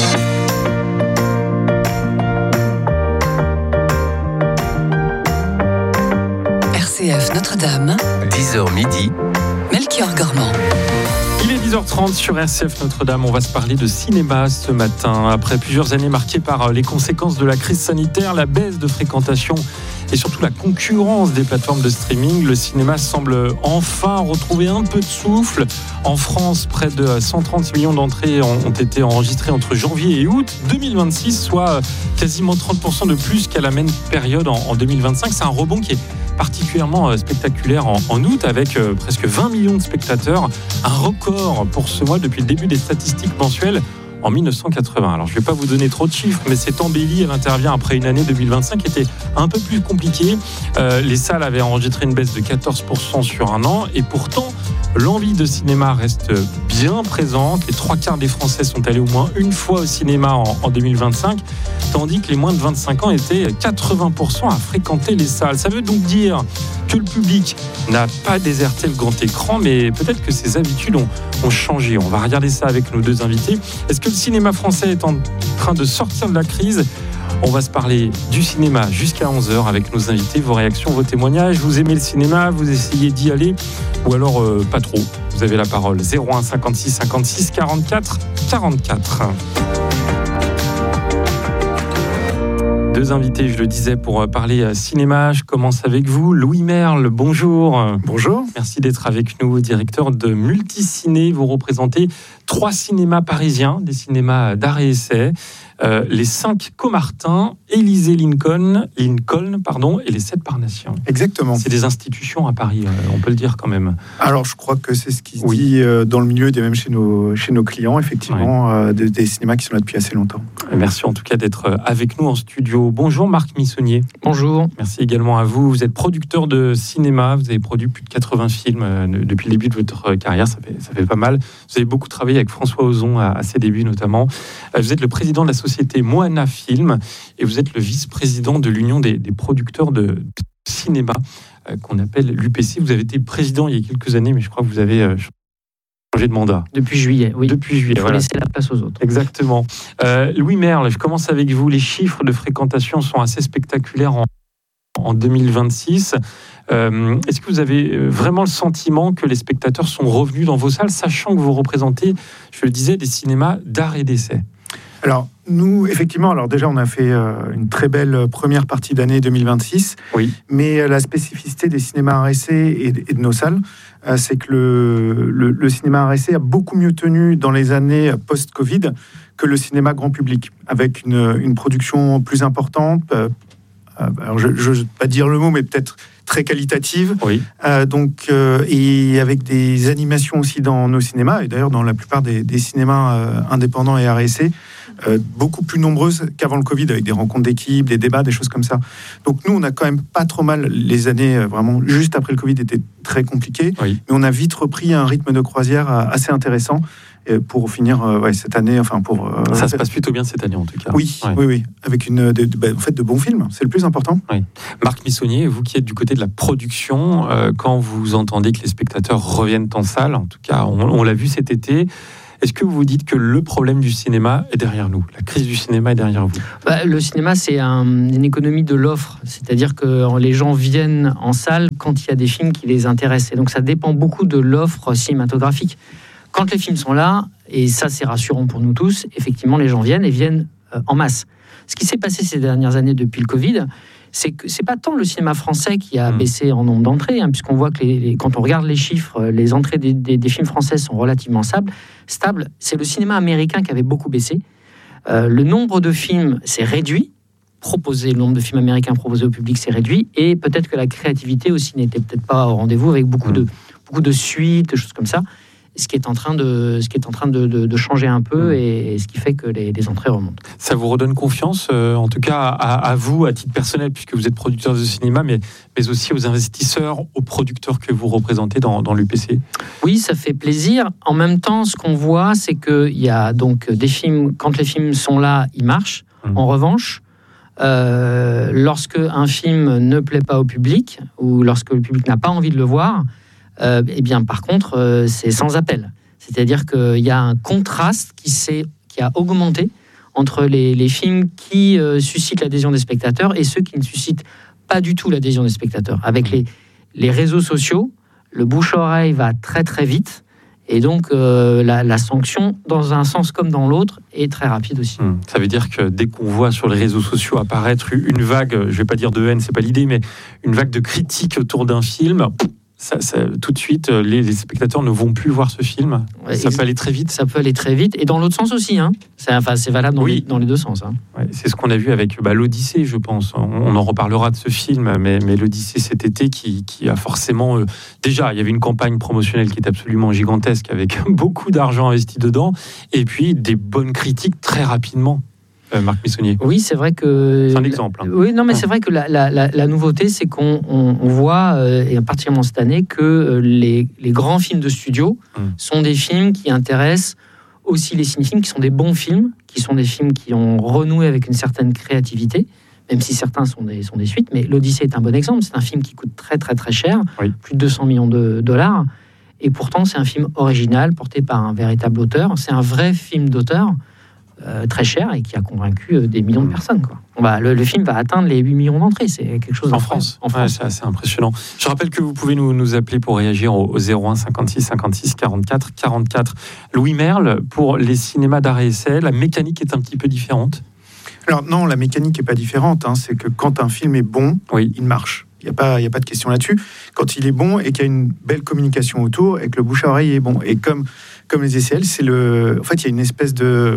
R C F Notre-Dame, dix heures midi, Melchior Gormand. Il est dix heures trente sur R C F Notre-Dame. On va se parler de cinéma ce matin. Après plusieurs années marquées par les conséquences de la crise sanitaire, la baisse de fréquentation et surtout la concurrence des plateformes de streaming, le cinéma semble enfin retrouver un peu de souffle. En France, près de cent trente millions d'entrées ont été enregistrées entre janvier et août deux mille vingt-six, soit quasiment trente pour cent de plus qu'à la même période en deux mille vingt-cinq. C'est un rebond qui est particulièrement spectaculaire en, en août, avec euh, presque vingt millions de spectateurs, un record pour ce mois depuis le début des statistiques mensuelles. en mille neuf cent quatre-vingts. Alors je ne vais pas vous donner trop de chiffres, mais c'est embelli. Elle intervient après une année deux mille vingt-cinq qui était un peu plus compliquée. Euh, les salles avaient enregistré une baisse de quatorze pour cent sur un an, et pourtant l'envie de cinéma reste bien présente. Les trois quarts des Français sont allés au moins une fois au cinéma en, en deux mille vingt-cinq, tandis que les moins de vingt-cinq ans étaient quatre-vingts pour cent à fréquenter les salles. Ça veut donc dire que le public n'a pas déserté le grand écran, mais peut-être que ses habitudes ont, ont changé. On va regarder ça avec nos deux invités. Est-ce que le cinéma français est en train de sortir de la crise ? On va se parler du cinéma jusqu'à onze heures avec nos invités, vos réactions, vos témoignages. Vous aimez le cinéma, vous essayez d'y aller, ou alors euh, pas trop. Vous avez la parole. zéro un cinquante-six cinquante-six quarante-quatre quarante-quatre. Deux invités, je le disais, pour parler cinéma. Je commence avec vous. Louis Merle, bonjour. Bonjour. Merci d'être avec nous, directeur de Multiciné. Vous représentez trois cinémas parisiens, des cinémas d'art et essai. Euh, les cinq Comartin, Élysée Lincoln, Lincoln pardon, et les sept Parnassiens. Exactement. C'est des institutions à Paris, euh, on peut le dire quand même. Alors je crois que c'est ce qui se oui. dit euh, dans le milieu et même chez nos, chez nos clients, effectivement, ouais. euh, des, des cinémas qui sont là depuis assez longtemps. Merci en tout cas d'être avec nous en studio. Bonjour Marc Missonnier. Bonjour. Merci également à vous. Vous êtes producteur de cinéma, vous avez produit plus de quatre-vingts films euh, depuis le début de votre carrière, ça fait, ça fait pas mal. Vous avez beaucoup travaillé avec François Ozon à, à ses débuts notamment. Euh, vous êtes le président de la société Moana Film et vous êtes le vice-président de l'Union des, des producteurs de, de cinéma euh, qu'on appelle l'U P C. Vous avez été président il y a quelques années, mais je crois que vous avez euh, changé de mandat. Depuis juillet, oui. Depuis juillet, Il faut voilà. laisser la place aux autres. Exactement. Euh, Louis Merle, je commence avec vous. Les chiffres de fréquentation sont assez spectaculaires en, en deux mille vingt-six. Euh, est-ce que vous avez vraiment le sentiment que les spectateurs sont revenus dans vos salles, sachant que vous représentez, je le disais, des cinémas d'art et d'essai ? Alors, nous, effectivement, alors déjà, on a fait euh, une très belle première partie d'année deux mille vingt-six. Oui. Mais euh, la spécificité des cinémas art essai et, et de nos salles, euh, c'est que le, le, le cinéma art essai a beaucoup mieux tenu dans les années post-Covid que le cinéma grand public, avec une, une production plus importante. Euh, alors, je ne vais pas dire le mot, mais peut-être très qualitative. Oui. Euh, donc, euh, et avec des animations aussi dans nos cinémas, et d'ailleurs dans la plupart des, des cinémas euh, indépendants et art essai, euh, beaucoup plus nombreuses qu'avant le Covid, avec des rencontres d'équipe, des débats, des choses comme ça. Donc nous, on a quand même pas trop mal. Les années euh, vraiment juste après le Covid étaient très compliquées, oui. mais on a vite repris un rythme de croisière euh, assez intéressant. Pour finir euh, ouais, cette année, enfin pour euh, ça se passe plutôt bien cette année en tout cas. Oui, ouais. oui, oui, avec une, de, de, bah, en fait, de bons films, c'est le plus important. Oui. Marc Missonnier, vous qui êtes du côté de la production, euh, quand vous entendez que les spectateurs reviennent en salle, en tout cas, on, on l'a vu cet été. Est-ce que vous vous dites que le problème du cinéma est derrière nous ? La crise du cinéma est derrière vous ? Bah, le cinéma, c'est un, une économie de l'offre. C'est-à-dire que les gens viennent en salle quand il y a des films qui les intéressent. Et donc, ça dépend beaucoup de l'offre cinématographique. Quand les films sont là, et ça c'est rassurant pour nous tous, effectivement les gens viennent et viennent euh, en masse. Ce qui s'est passé ces dernières années depuis le Covid, c'est que c'est pas tant le cinéma français qui a mmh. baissé en nombre d'entrées, hein, puisqu'on voit que les, les, quand on regarde les chiffres, les entrées des, des, des films français sont relativement stables. stables. C'est le cinéma américain qui avait beaucoup baissé. Euh, le nombre de films s'est réduit. Proposé, le nombre de films américains proposés au public s'est réduit, et peut-être que la créativité aussi n'était peut-être pas au rendez-vous, avec beaucoup, mmh. de, beaucoup de suites, de choses comme ça. Ce qui est en train de, ce qui est en train de, de, de changer un peu, et, et ce qui fait que les, les entrées remontent. Ça vous redonne confiance, euh, en tout cas à, à vous, à titre personnel, puisque vous êtes producteur de cinéma, mais, mais aussi aux investisseurs, aux producteurs que vous représentez dans, dans l'U P C ? Oui, ça fait plaisir. En même temps, ce qu'on voit, c'est qu'il y a donc des films, quand les films sont là, ils marchent. Mmh. En revanche, euh, lorsque un film ne plaît pas au public, ou lorsque le public n'a pas envie de le voir, Euh, eh bien, par contre, euh, c'est sans appel. C'est-à-dire qu'il y a un contraste qui, s'est, qui a augmenté entre les, les films qui euh, suscitent l'adhésion des spectateurs et ceux qui ne suscitent pas du tout l'adhésion des spectateurs. Avec les, les réseaux sociaux, le bouche-oreille va très très vite, et donc euh, la, la sanction, dans un sens comme dans l'autre, est très rapide aussi. Mmh. Ça veut dire que dès qu'on voit sur les réseaux sociaux apparaître une vague, je ne vais pas dire de haine, c'est pas l'idée, mais une vague de critiques autour d'un film, Ça, ça, tout de suite, les, les spectateurs ne vont plus voir ce film. Ouais, ça peut aller très vite. Ça peut aller très vite. Et dans l'autre sens aussi. Hein. C'est, enfin, c'est valable dans, oui. les, dans les deux sens. Hein. Ouais, c'est ce qu'on a vu avec bah, l'Odyssée, je pense. On, on en reparlera de ce film, mais, mais l'Odyssée cet été qui, qui a forcément... Euh, déjà, il y avait une campagne promotionnelle qui est absolument gigantesque, avec beaucoup d'argent investi dedans, et puis des bonnes critiques très rapidement. Euh, Marc Missonnier. Oui, c'est vrai que... C'est un exemple. Hein. Oui, non, mais c'est vrai que la, la, la, la nouveauté, c'est qu'on on, on voit, euh, et particulièrement cette année, que euh, les, les grands films de studio mmh. sont des films qui intéressent aussi les cinéphiles, qui sont des bons films, qui sont des films qui ont renoué avec une certaine créativité, même si certains sont des, sont des suites. Mais l'Odyssée est un bon exemple. C'est un film qui coûte très, très, très cher, oui. plus de deux cents millions de dollars. Et pourtant, c'est un film original, porté par un véritable auteur. C'est un vrai film d'auteur. Euh, très cher et qui a convaincu euh, des millions de personnes. Quoi. On va, le, le film va atteindre les huit millions d'entrées. C'est quelque chose en France. En France, ouais, c'est assez impressionnant. Je rappelle que vous pouvez nous, nous appeler pour réagir au, au zéro un cinquante-six cinquante-six quarante-quatre quarante-quatre. Louis Merle, pour les cinémas d'arrêt essai, la mécanique est un petit peu différente. Alors non, la mécanique n'est pas différente. Hein. C'est que quand un film est bon, oui. il marche. Il n'y a pas, il y a pas de question là-dessus. Quand il est bon et qu'il y a une belle communication autour et que le bouche à oreille est bon. Et comme, comme les E C L, c'est le, en fait, il y a une espèce de,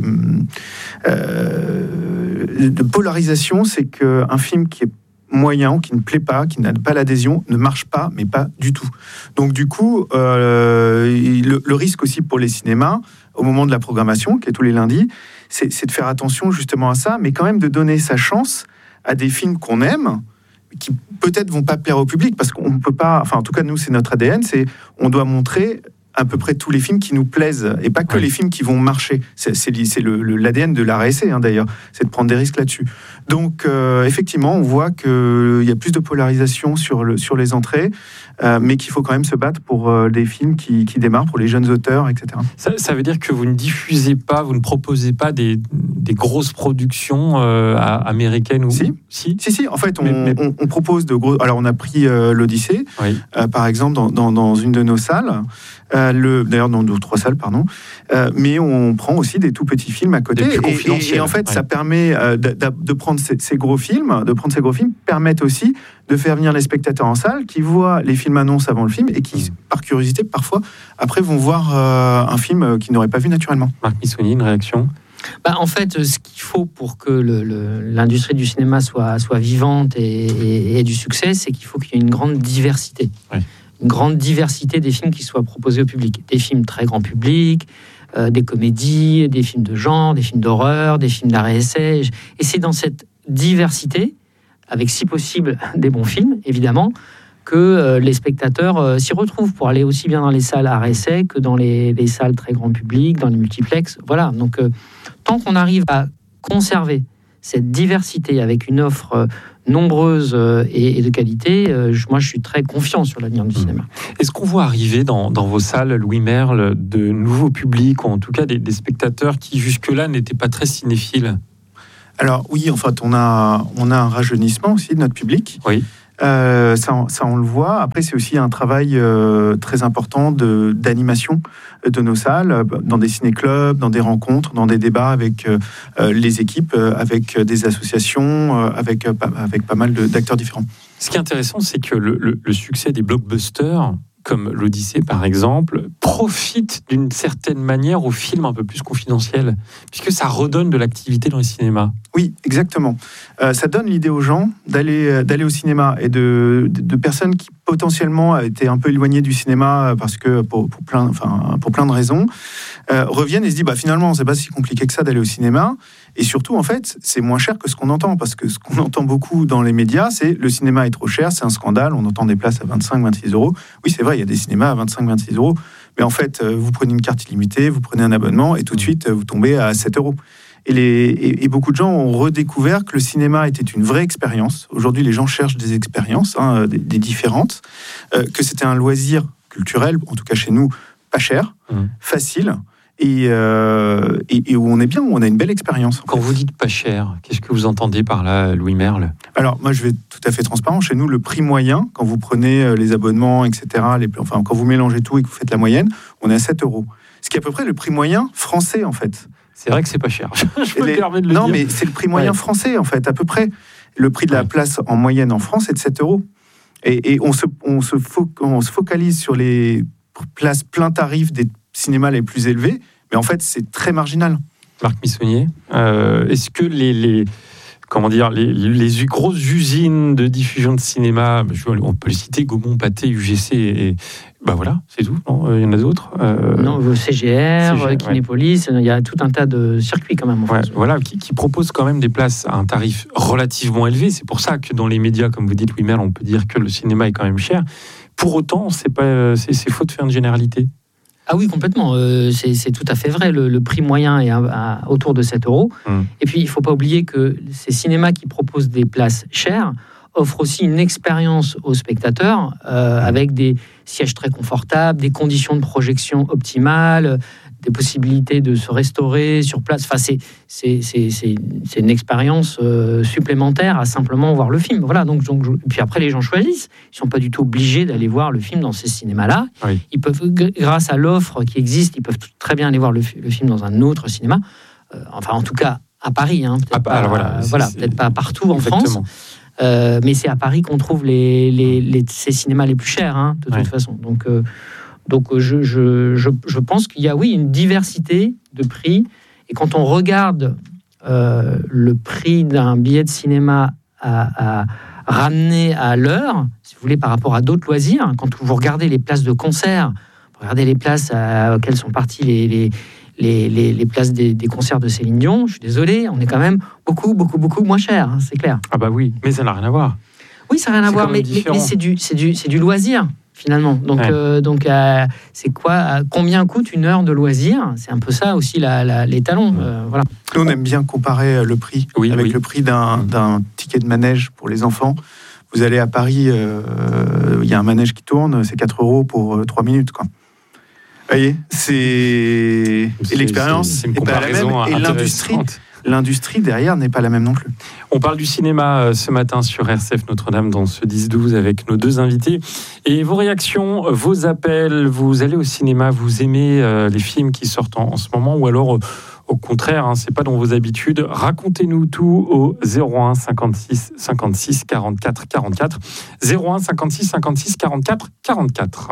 euh, de polarisation. C'est qu'un film qui est moyen, qui ne plaît pas, qui n'a pas l'adhésion, ne marche pas, mais pas du tout. Donc du coup, euh, le, le risque aussi pour les cinémas, au moment de la programmation, qui est tous les lundis, c'est, c'est de faire attention justement à ça, mais quand même de donner sa chance à des films qu'on aime, qui peut-être vont pas plaire au public, parce qu'on ne peut pas, enfin en tout cas nous c'est notre A D N, c'est on doit montrer à peu près tous les films qui nous plaisent, et pas que oui. les films qui vont marcher. C'est, c'est, c'est le, le, l'A D N de l'art essai hein, d'ailleurs, c'est de prendre des risques là-dessus. Donc euh, effectivement, on voit qu'il y a plus de polarisation sur, le, sur les entrées, euh, mais qu'il faut quand même se battre pour euh, des films qui, qui démarrent, pour les jeunes auteurs, et cetera. Ça, ça veut dire que vous ne diffusez pas, vous ne proposez pas des, des grosses productions euh, américaines ou... Si, si, si, si. En fait, on, mais, mais... on, on propose de gros... Alors, on a pris euh, l'Odyssée, oui. euh, par exemple, dans, dans, dans une de nos salles. Euh, le, d'ailleurs, dans deux ou trois salles, pardon. Euh, mais on prend aussi des tout petits films à côté. Et, et, et en fait, ouais. ça permet euh, de, de prendre ces, ces gros films, de prendre ces gros films, permettent aussi de faire venir les spectateurs en salle, qui voient les films annonces avant le film et qui, mmh. par curiosité, parfois, après, vont voir euh, un film qu'ils n'auraient pas vu naturellement. Marc Missonnier, une réaction ? Bah, en fait, ce qu'il faut pour que le, le, l'industrie du cinéma soit, soit vivante et, et, et du succès, c'est qu'il faut qu'il y ait une grande diversité. Oui. Une grande diversité des films qui soient proposés au public. Des films très grand public, euh, des comédies, des films de genre, des films d'horreur, des films d'arrêt-essai. Et c'est dans cette diversité, avec si possible des bons films, évidemment, que euh, les spectateurs euh, s'y retrouvent pour aller aussi bien dans les salles arrêt-essai que dans les, les salles très grand public, dans les multiplexes. Voilà, donc euh, tant qu'on arrive à conserver cette diversité avec une offre euh, nombreuse euh, et, et de qualité, euh, je, moi je suis très confiant sur l'avenir du cinéma. Est-ce qu'on voit arriver dans, dans vos salles, Louis Merle, de nouveaux publics, ou en tout cas des, des spectateurs qui jusque-là n'étaient pas très cinéphiles ? Alors oui, en fait, on a, on a un rajeunissement aussi de notre public. Oui. Euh, ça, ça, on le voit. Après, c'est aussi un travail euh, très important de, d'animation de nos salles, dans des ciné-clubs, dans des rencontres, dans des débats avec euh, les équipes, euh, avec des associations, euh, avec, euh, avec pas mal de, d'acteurs différents. Ce qui est intéressant, c'est que le, le, le succès des blockbusters, comme l'Odyssée par exemple, profite d'une certaine manière aux films un peu plus confidentiels, puisque ça redonne de l'activité dans les cinémas. Oui, exactement. Euh, ça donne l'idée aux gens d'aller, d'aller au cinéma, et de, de, de personnes qui potentiellement étaient un peu éloignées du cinéma parce que pour, pour, plein, enfin, pour plein de raisons, euh, reviennent et se disent bah, finalement, c'est pas si compliqué que ça d'aller au cinéma. Et surtout, en fait, c'est moins cher que ce qu'on entend, parce que ce qu'on entend beaucoup dans les médias, c'est le cinéma est trop cher, c'est un scandale, on entend des places à vingt-cinq à vingt-six euros. Oui, c'est vrai, il y a des cinémas à vingt-cinq à vingt-six euros, mais en fait, vous prenez une carte illimitée, vous prenez un abonnement, et tout de suite, vous tombez à sept euros. Et, les, et, et beaucoup de gens ont redécouvert que le cinéma était une vraie expérience. Aujourd'hui, les gens cherchent des expériences, hein, des, des différentes, euh, que c'était un loisir culturel, en tout cas chez nous, pas cher, mmh. facile, et, euh, et, et où on est bien, où on a une belle expérience. Quand vous dites pas cher, qu'est-ce que vous entendez par là, Louis Merle ? Alors, moi, je vais être tout à fait transparent. Chez nous, le prix moyen, quand vous prenez les abonnements, et cetera, les, enfin, quand vous mélangez tout et que vous faites la moyenne, on est à sept euros. Ce qui est à peu près le prix moyen français, en fait. C'est vrai que c'est pas cher. Je me les... permets de le non, dire. Non, mais c'est le prix moyen ouais. français, en fait, à peu près. Le prix de la ouais. place en moyenne en France est de sept euros. Et, et on, se, on, se fo, on se focalise sur les places plein tarif des cinémas les plus élevés, mais en fait, c'est très marginal. Marc Missonnier, euh, est-ce que les, les, comment dire, les, les grosses usines de diffusion de cinéma, on peut les citer, Gaumont, Pathé, U G C, et ben voilà, c'est tout, non ? Il y en a d'autres euh... Non, C G R, C G R Kinépolis, ouais. Il y a tout un tas de circuits quand même en ouais, France. Voilà, qui, qui proposent quand même des places à un tarif relativement élevé. C'est pour ça que dans les médias, comme vous dites, oui, Merle, on peut dire que le cinéma est quand même cher. Pour autant, c'est, pas, c'est, c'est faux de faire une généralité. Ah oui, complètement. Euh, c'est, c'est tout à fait vrai. Le, le prix moyen est à, à, autour de sept euros. Hum. Et puis, il ne faut pas oublier que ces cinémas qui proposent des places chères offrent aussi une expérience aux spectateurs euh, hum. avec des sièges très confortables, des conditions de projection optimales, des possibilités de se restaurer sur place. Enfin, c'est, c'est, c'est, c'est, c'est une expérience euh, supplémentaire à simplement voir le film. Voilà, donc, donc, puis après, les gens choisissent. Ils ne sont pas du tout obligés d'aller voir le film dans ces cinémas-là. Oui. Ils peuvent, grâce à l'offre qui existe, ils peuvent très bien aller voir le, le film dans un autre cinéma. Euh, enfin, en tout cas, à Paris. Hein, peut-être, ah, pas, alors voilà, c'est, voilà, c'est, peut-être pas partout en France. Euh, mais c'est à Paris qu'on trouve les, les, les, ces cinémas les plus chers, hein, de toute ouais. façon. Donc... Euh, Donc je, je, je, je pense qu'il y a, oui, une diversité de prix. Et quand on regarde euh, le prix d'un billet de cinéma à, à ramener à l'heure, si vous voulez, par rapport à d'autres loisirs, quand vous regardez les places de concert, vous regardez les places à, auxquelles sont parties les, les, les, les, les places des, des concerts de Céline Dion, je suis désolé, on est quand même beaucoup, beaucoup, beaucoup moins cher, hein, c'est clair. Ah bah oui, mais ça n'a rien à voir. Oui, ça n'a rien à voir, mais, mais, mais c'est, du, c'est, du, c'est du loisir. Finalement, donc, ouais. euh, donc euh, c'est quoi euh, combien coûte une heure de loisir ? C'est un peu ça aussi la, la, les talons. Euh, voilà. Nous, on aime bien comparer le prix oui, avec oui. le prix d'un, d'un ticket de manège pour les enfants. Vous allez à Paris, il euh, y a un manège qui tourne, c'est quatre euros pour euh, trois minutes, quoi. Vous voyez, c'est, c'est et l'expérience c'est, c'est une comparaison pas la même, et l'industrie. L'industrie derrière n'est pas la même non plus. On parle du cinéma ce matin sur R C F Notre-Dame dans ce dix douze avec nos deux invités. Et vos réactions, vos appels, vous allez au cinéma, vous aimez euh, les films qui sortent en, en ce moment ou alors euh, au contraire, hein, c'est pas dans vos habitudes. Racontez-nous tout au zéro un cinquante-six cinquante-six quarante-quatre quarante-quatre. zéro un cinquante-six cinquante-six quarante-quatre quarante-quatre.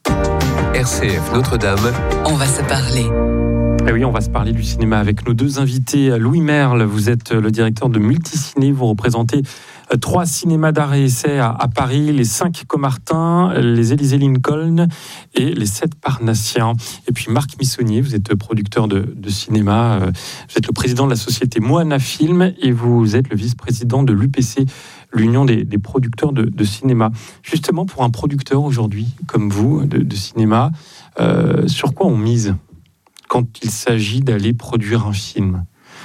R C F Notre-Dame, on va se parler. Et oui, on va se parler du cinéma avec nos deux invités. Louis Merle, vous êtes le directeur de Multiciné, vous représentez trois cinémas d'art et essai à, à Paris, les cinq Comartin, les Élysée Lincoln et les sept Parnassiens. Et puis Marc Missonnier, vous êtes producteur de, de cinéma, vous êtes le président de la société Moana Film et vous êtes le vice-président de l'U P C, l'Union des, des producteurs de, de cinéma. Justement, pour un producteur aujourd'hui, comme vous, de, de cinéma, euh, sur quoi on mise quand il s'agit d'aller produire un film ?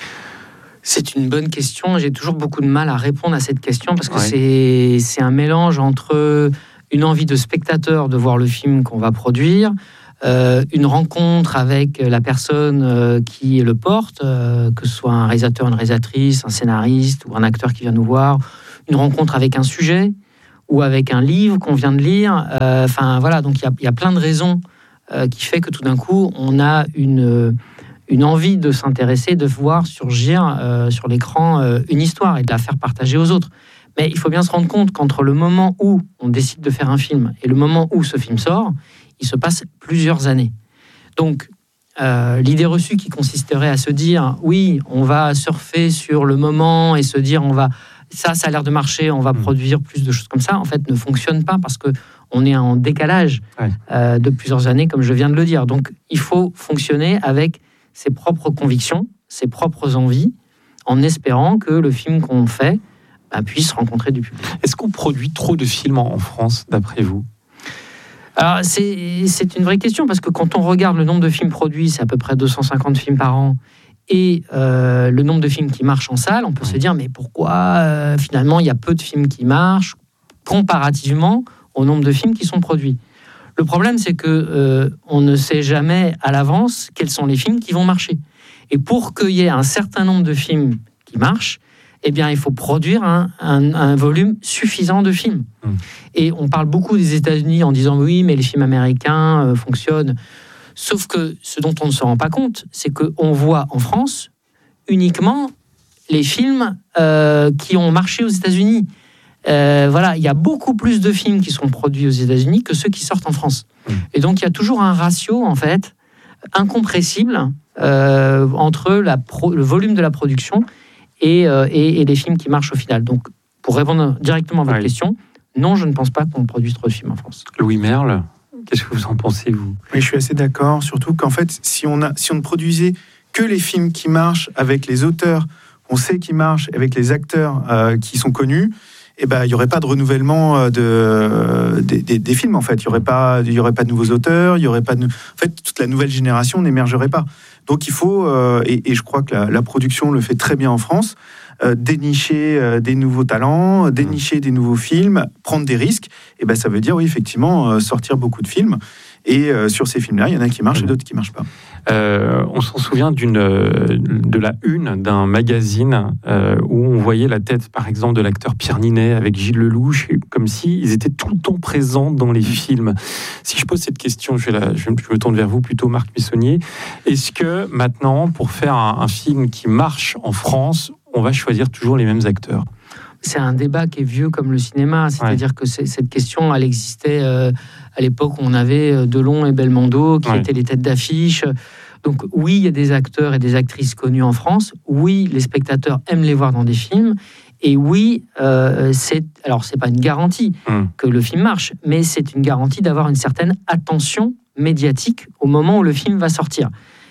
C'est une bonne question. J'ai toujours beaucoup de mal à répondre à cette question parce que ouais. c'est, c'est un mélange entre une envie de spectateur de voir le film qu'on va produire, euh, une rencontre avec la personne euh, qui le porte, euh, que ce soit un réalisateur, une réalisatrice, un scénariste ou un acteur qui vient nous voir, une rencontre avec un sujet ou avec un livre qu'on vient de lire. Enfin, euh, voilà, donc il y, y a plein de raisons euh, qui fait que tout d'un coup, on a une... une envie de s'intéresser, de voir surgir euh, sur l'écran euh, une histoire et de la faire partager aux autres. Mais il faut bien se rendre compte qu'entre le moment où on décide de faire un film et le moment où ce film sort, il se passe plusieurs années. Donc, euh, l'idée reçue qui consisterait à se dire « oui, on va surfer sur le moment et se dire on va ça, ça a l'air de marcher, on va mmh. produire plus de choses comme ça », en fait, ne fonctionne pas parce qu'on est en décalage ouais. euh, de plusieurs années, comme je viens de le dire. Donc, il faut fonctionner avec ses propres convictions, ses propres envies, en espérant que le film qu'on fait bah, puisse rencontrer du public. Est-ce qu'on produit trop de films en France, d'après vous ? Alors, c'est, c'est une vraie question, parce que quand on regarde le nombre de films produits, c'est à peu près deux cent cinquante films par an, et euh, le nombre de films qui marchent en salle, on peut se dire, mais pourquoi euh, finalement il y a peu de films qui marchent, comparativement au nombre de films qui sont produits ? Le problème, c'est que euh, on ne sait jamais à l'avance quels sont les films qui vont marcher. Et pour qu'il y ait un certain nombre de films qui marchent, eh bien, il faut produire un, un, un volume suffisant de films. Mmh. Et on parle beaucoup des États-Unis en disant oui, mais les films américains euh, fonctionnent. Sauf que ce dont on ne se rend pas compte, c'est qu'on voit en France uniquement les films euh, qui ont marché aux États-Unis. Euh, voilà, il y a beaucoup plus de films qui sont produits aux États-Unis que ceux qui sortent en France. Mmh. Et donc, il y a toujours un ratio, en fait, incompressible euh, entre la pro, le volume de la production et, euh, et, et les films qui marchent au final. Donc, pour répondre directement à votre oui. question, non, je ne pense pas qu'on produise trop de films en France. Louis Merle, qu'est-ce que vous en pensez, vous ? Oui, je suis assez d'accord, surtout qu'en fait, si on, a, si on ne produisait que les films qui marchent avec les auteurs, on sait qu'ils marchent, avec les acteurs euh, qui sont connus, eh ben, il n'y aurait pas de renouvellement de, des, des, des films, en fait. Il n'y aurait pas, il y aurait pas de nouveaux auteurs, il y aurait pas de... En fait, toute la nouvelle génération n'émergerait pas. Donc, il faut, euh, et, et je crois que la, la production le fait très bien en France, euh, dénicher euh, des nouveaux talents, dénicher des nouveaux films, prendre des risques. Et ben, ça veut dire, oui, effectivement, euh, sortir beaucoup de films. Et euh, sur ces films-là, il y en a qui marchent et d'autres qui ne marchent pas. Euh, on s'en souvient d'une, de la une d'un magazine euh, où on voyait la tête, par exemple, de l'acteur Pierre Ninet avec Gilles Lelouch, comme s'ils étaient tout le temps présents dans les films. Si je pose cette question, je, vais la, je me tourne vers vous plutôt, Marc Missonnier. Est-ce que maintenant, pour faire un, un film qui marche en France, on va choisir toujours les mêmes acteurs ? C'est un débat qui est vieux comme le cinéma, c'est-à-dire ouais. que c'est, cette question, elle existait euh, à l'époque où on avait Delon et Belmondo qui ouais. étaient les têtes d'affiche. Donc oui, il y a des acteurs et des actrices connus en France. Oui, les spectateurs aiment les voir dans des films. Et oui, euh, c'est alors c'est pas une garantie mmh. que le film marche, mais c'est une garantie d'avoir une certaine attention médiatique au moment où le film va sortir.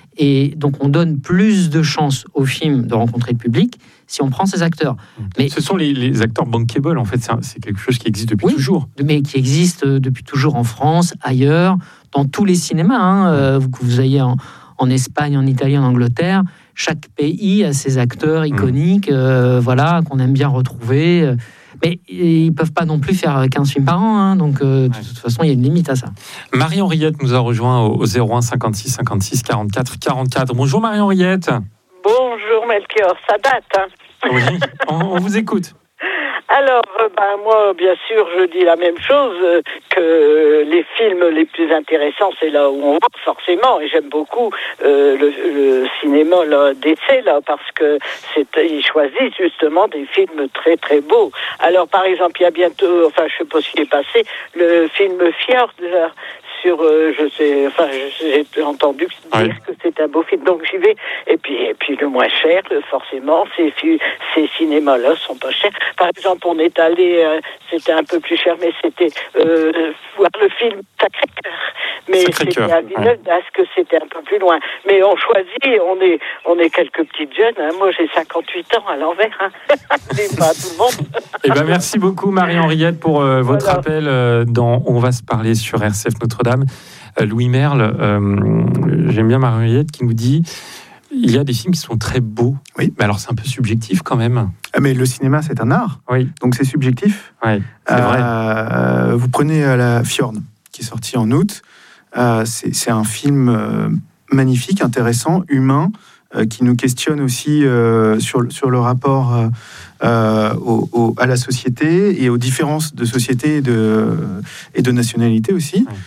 Et donc, on donne plus de chances au film de rencontrer le public si on prend ces acteurs. Mais ce sont les, les acteurs bankable, en fait, c'est, un, c'est quelque chose qui existe depuis oui, toujours. Mais qui existe depuis toujours en France, ailleurs, dans tous les cinémas. Hein, euh, que vous ayez en, en Espagne, en Italie, en Angleterre, chaque pays a ses acteurs iconiques, euh, voilà, qu'on aime bien retrouver. Mais ils ne peuvent pas non plus faire quinze films par an, hein, donc euh, de toute façon, il y a une limite à ça. Marie-Henriette nous a rejoint au zéro un cinquante-six cinquante-six quarante-quatre quarante-quatre. Bonjour Marie-Henriette. Bonjour Melchior, ça date. Hein. Oui, on, on vous écoute. Alors, ben, moi, bien sûr, je dis la même chose, euh, que les films les plus intéressants, c'est là où on va, forcément, et j'aime beaucoup euh, le, le cinéma là, d'essai, là, parce que c'est, ils choisissent justement des films très, très beaux. Alors, par exemple, il y a bientôt, enfin, je sais pas ce qui est passé, le film Fjord, là, sur, euh, je sais, enfin, j'ai entendu dire oui. que c'est un beau film, donc j'y vais. Et puis, et puis le moins cher, forcément, ces, ces cinémas-là sont pas chers. Par exemple, on est allé, euh, c'était un peu plus cher, mais c'était euh, voir le film Sacré-Cœur. Mais Sacré-Cœur. C'était à Villeneuve d'Ascq, que c'était un peu plus loin. Mais on choisit, on est, on est quelques petites jeunes. Hein. Moi, j'ai cinquante-huit ans à l'envers. Hein. C'est pas tout le monde. Eh ben, merci beaucoup, Marie-Henriette, pour euh, votre voilà. appel euh, dans On va se parler sur R C F Notre-Dame. Euh, Louis Merle, euh, j'aime bien Marie-Henriette qui nous dit il y a des films qui sont très beaux. Oui. Mais alors, c'est un peu subjectif quand même. Mais le cinéma, c'est un art. Oui. Donc, c'est subjectif. Oui, c'est euh, vrai. Vous prenez euh, la Fjord, qui est sortie en août. Euh, c'est, c'est un film euh, magnifique, intéressant, humain, euh, qui nous questionne aussi euh, sur, sur le rapport euh, euh, au, au, à la société et aux différences de société et de, et de nationalité aussi. Oui.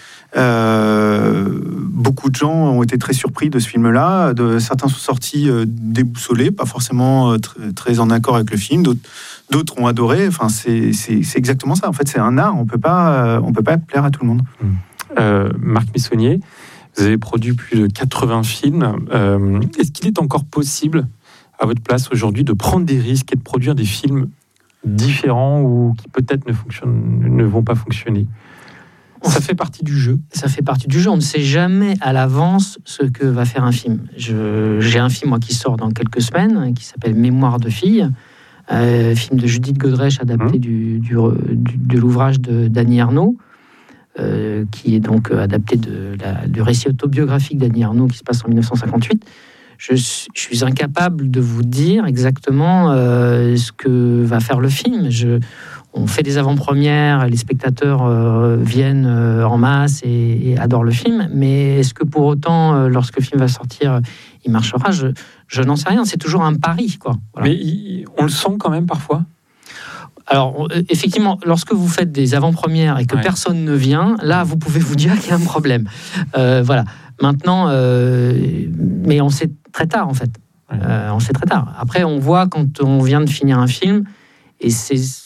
Euh, beaucoup de gens ont été très surpris de ce film-là. De, certains sont sortis euh, déboussolés, pas forcément euh, tr- très en accord avec le film. D'autres, d'autres ont adoré. Enfin, c'est, c'est, c'est exactement ça. En fait, c'est un art. On peut pas, euh, on peut pas plaire à tout le monde. Mmh. Euh, Marc Missonnier, vous avez produit plus de quatre-vingts films. Euh, est-ce qu'il est encore possible, à votre place aujourd'hui, de prendre des risques et de produire des films différents ou qui peut-être ne fonctionnent, ne vont pas fonctionner ? Ça fait partie du jeu. Ça fait partie du jeu. On ne sait jamais à l'avance ce que va faire un film. Je, j'ai un film moi, qui sort dans quelques semaines, qui s'appelle Mémoire de fille, euh, film de Judith Godrèche, adapté mmh. du, du, du, de l'ouvrage de d'Annie Ernaux, euh, qui est donc adapté de la, du récit autobiographique d'Annie Ernaux qui se passe en dix-neuf cent cinquante-huit. Je, je suis incapable de vous dire exactement euh, ce que va faire le film. Je... On fait des avant-premières, les spectateurs euh, viennent euh, en masse et, et adorent le film, mais est-ce que pour autant, euh, lorsque le film va sortir, il marchera ? Je, je n'en sais rien, c'est toujours un pari, quoi. Voilà. Mais il, on le sent quand même parfois ? Alors, on, effectivement, lorsque vous faites des avant-premières et que ouais. personne ne vient, là, vous pouvez vous dire qu'il y a un problème. Euh, voilà. Maintenant, euh, mais on sait très tard, en fait. Ouais. Euh, on sait très tard. Après, on voit quand on vient de finir un film, et c'est...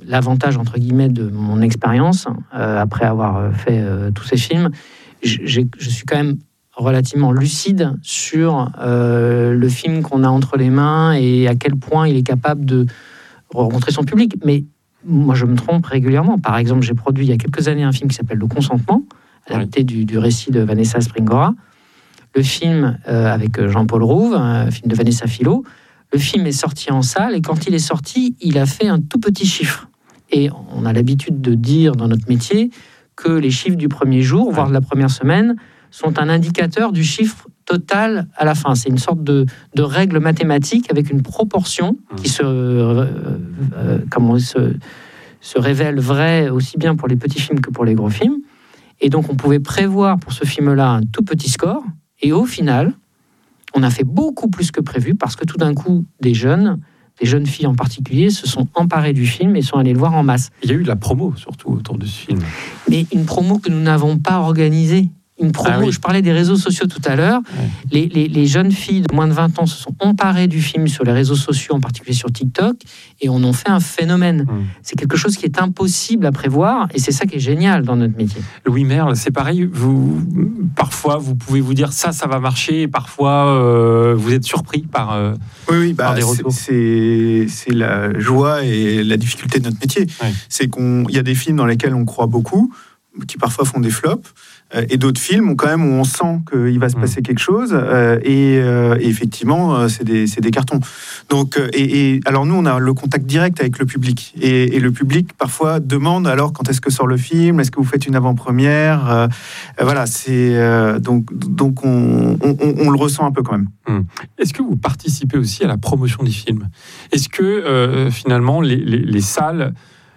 l'avantage, entre guillemets, de mon expérience, euh, après avoir fait euh, tous ces films, j'ai, je suis quand même relativement lucide sur euh, le film qu'on a entre les mains et à quel point il est capable de rencontrer son public. Mais moi, je me trompe régulièrement. Par exemple, j'ai produit il y a quelques années un film qui s'appelle Le Consentement, adapté oui. du, du récit de Vanessa Springora. Le film euh, avec Jean-Paul Rouve, un film de Vanessa Philo. Le film est sorti en salle et quand il est sorti, il a fait un tout petit chiffre. Et on a l'habitude de dire dans notre métier que les chiffres du premier jour, voire de la première semaine, sont un indicateur du chiffre total à la fin. C'est une sorte de, de règle mathématique avec une proportion qui se, euh, euh, comment, se, se révèle vraie aussi bien pour les petits films que pour les gros films. Et donc on pouvait prévoir pour ce film-là un tout petit score. Et au final, on a fait beaucoup plus que prévu parce que tout d'un coup, des jeunes, des jeunes filles en particulier, se sont emparées du film et sont allées le voir en masse. Il y a eu de la promo surtout autour de ce film. Mais une promo que nous n'avons pas organisée. Une promo, ah oui. Je parlais des réseaux sociaux tout à l'heure. Ouais. Les, les, les jeunes filles de moins de vingt ans se sont emparées du film sur les réseaux sociaux, en particulier sur TikTok, et on en fait un phénomène. Mmh. C'est quelque chose qui est impossible à prévoir, et c'est ça qui est génial dans notre métier. Louis Merle, c'est pareil. Vous, parfois, vous pouvez vous dire ça, ça va marcher, et parfois, euh, vous êtes surpris par, euh, oui, oui, bah, par des retours. C'est, c'est la joie et la difficulté de notre métier. Ouais. C'est qu'il y a des films dans lesquels on croit beaucoup, qui parfois font des flops. Et d'autres films où quand même où on sent qu'il va se passer quelque chose euh, et, euh, et effectivement euh, c'est des c'est des cartons. Donc et, et alors nous on a le contact direct avec le public et, et le public parfois demande alors quand est-ce que sort le film, est-ce que vous faites une avant-première, euh, voilà c'est euh, donc donc on, on, on le ressent un peu quand même. Hum. Est-ce que vous participez aussi à la promotion des films? Est-ce que euh, finalement les, les, les salles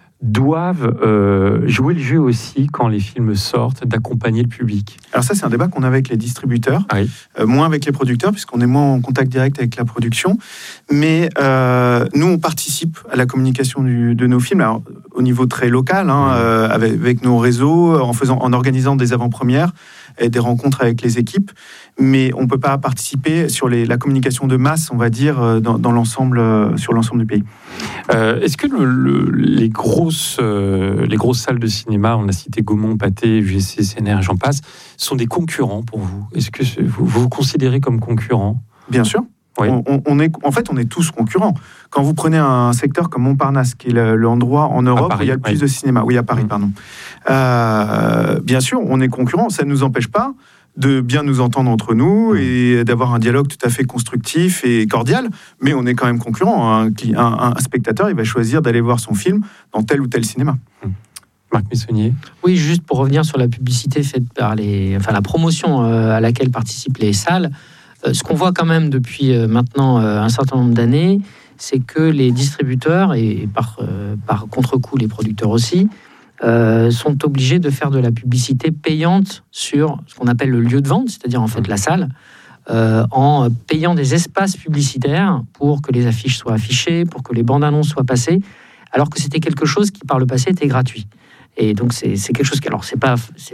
doivent euh, jouer le jeu aussi quand les films sortent, d'accompagner le public? Alors ça, c'est un débat qu'on a avec les distributeurs, ah oui. euh, moins avec les producteurs, puisqu'on est moins en contact direct avec la production. Mais euh, nous, on participe à la communication du, de nos films, alors, au niveau très local, hein, euh, avec, avec nos réseaux, en, faisant, en organisant des avant-premières et des rencontres avec les équipes. Mais on ne peut pas participer sur les, la communication de masse, on va dire, dans, dans l'ensemble, sur l'ensemble du pays. Euh, est-ce que le, le, les, grosses, euh, les grosses salles de cinéma, on a cité Gaumont, Pathé, U G C, C N R, j'en passe, sont des concurrents pour vous? Est-ce que vous vous, vous considérez comme concurrent? Bien sûr. Oui. On, on est, en fait, on est tous concurrents. Quand vous prenez un secteur comme Montparnasse, qui est le, l'endroit en Europe Paris, où il y a le plus oui. de cinéma, oui, à Paris, mmh. pardon. Euh, bien sûr, on est concurrents. Ça ne nous empêche pas de bien nous entendre entre nous et d'avoir un dialogue tout à fait constructif et cordial, mais on est quand même concurrents. Un, un, un spectateur, il va choisir d'aller voir son film dans tel ou tel cinéma. Mmh. Marc Messonnier. Oui, juste pour revenir sur la publicité faite par les... Enfin, la promotion euh, à laquelle participent les salles, euh, ce qu'on voit quand même depuis euh, maintenant euh, un certain nombre d'années, c'est que les distributeurs, et par, euh, par contre-coup les producteurs aussi, Euh, sont obligés de faire de la publicité payante sur ce qu'on appelle le lieu de vente, c'est-à-dire en fait la salle, euh, en payant des espaces publicitaires pour que les affiches soient affichées, pour que les bandes annonces soient passées, alors que c'était quelque chose qui par le passé était gratuit. Et donc c'est, c'est quelque chose qui, alors c'est pas, c'est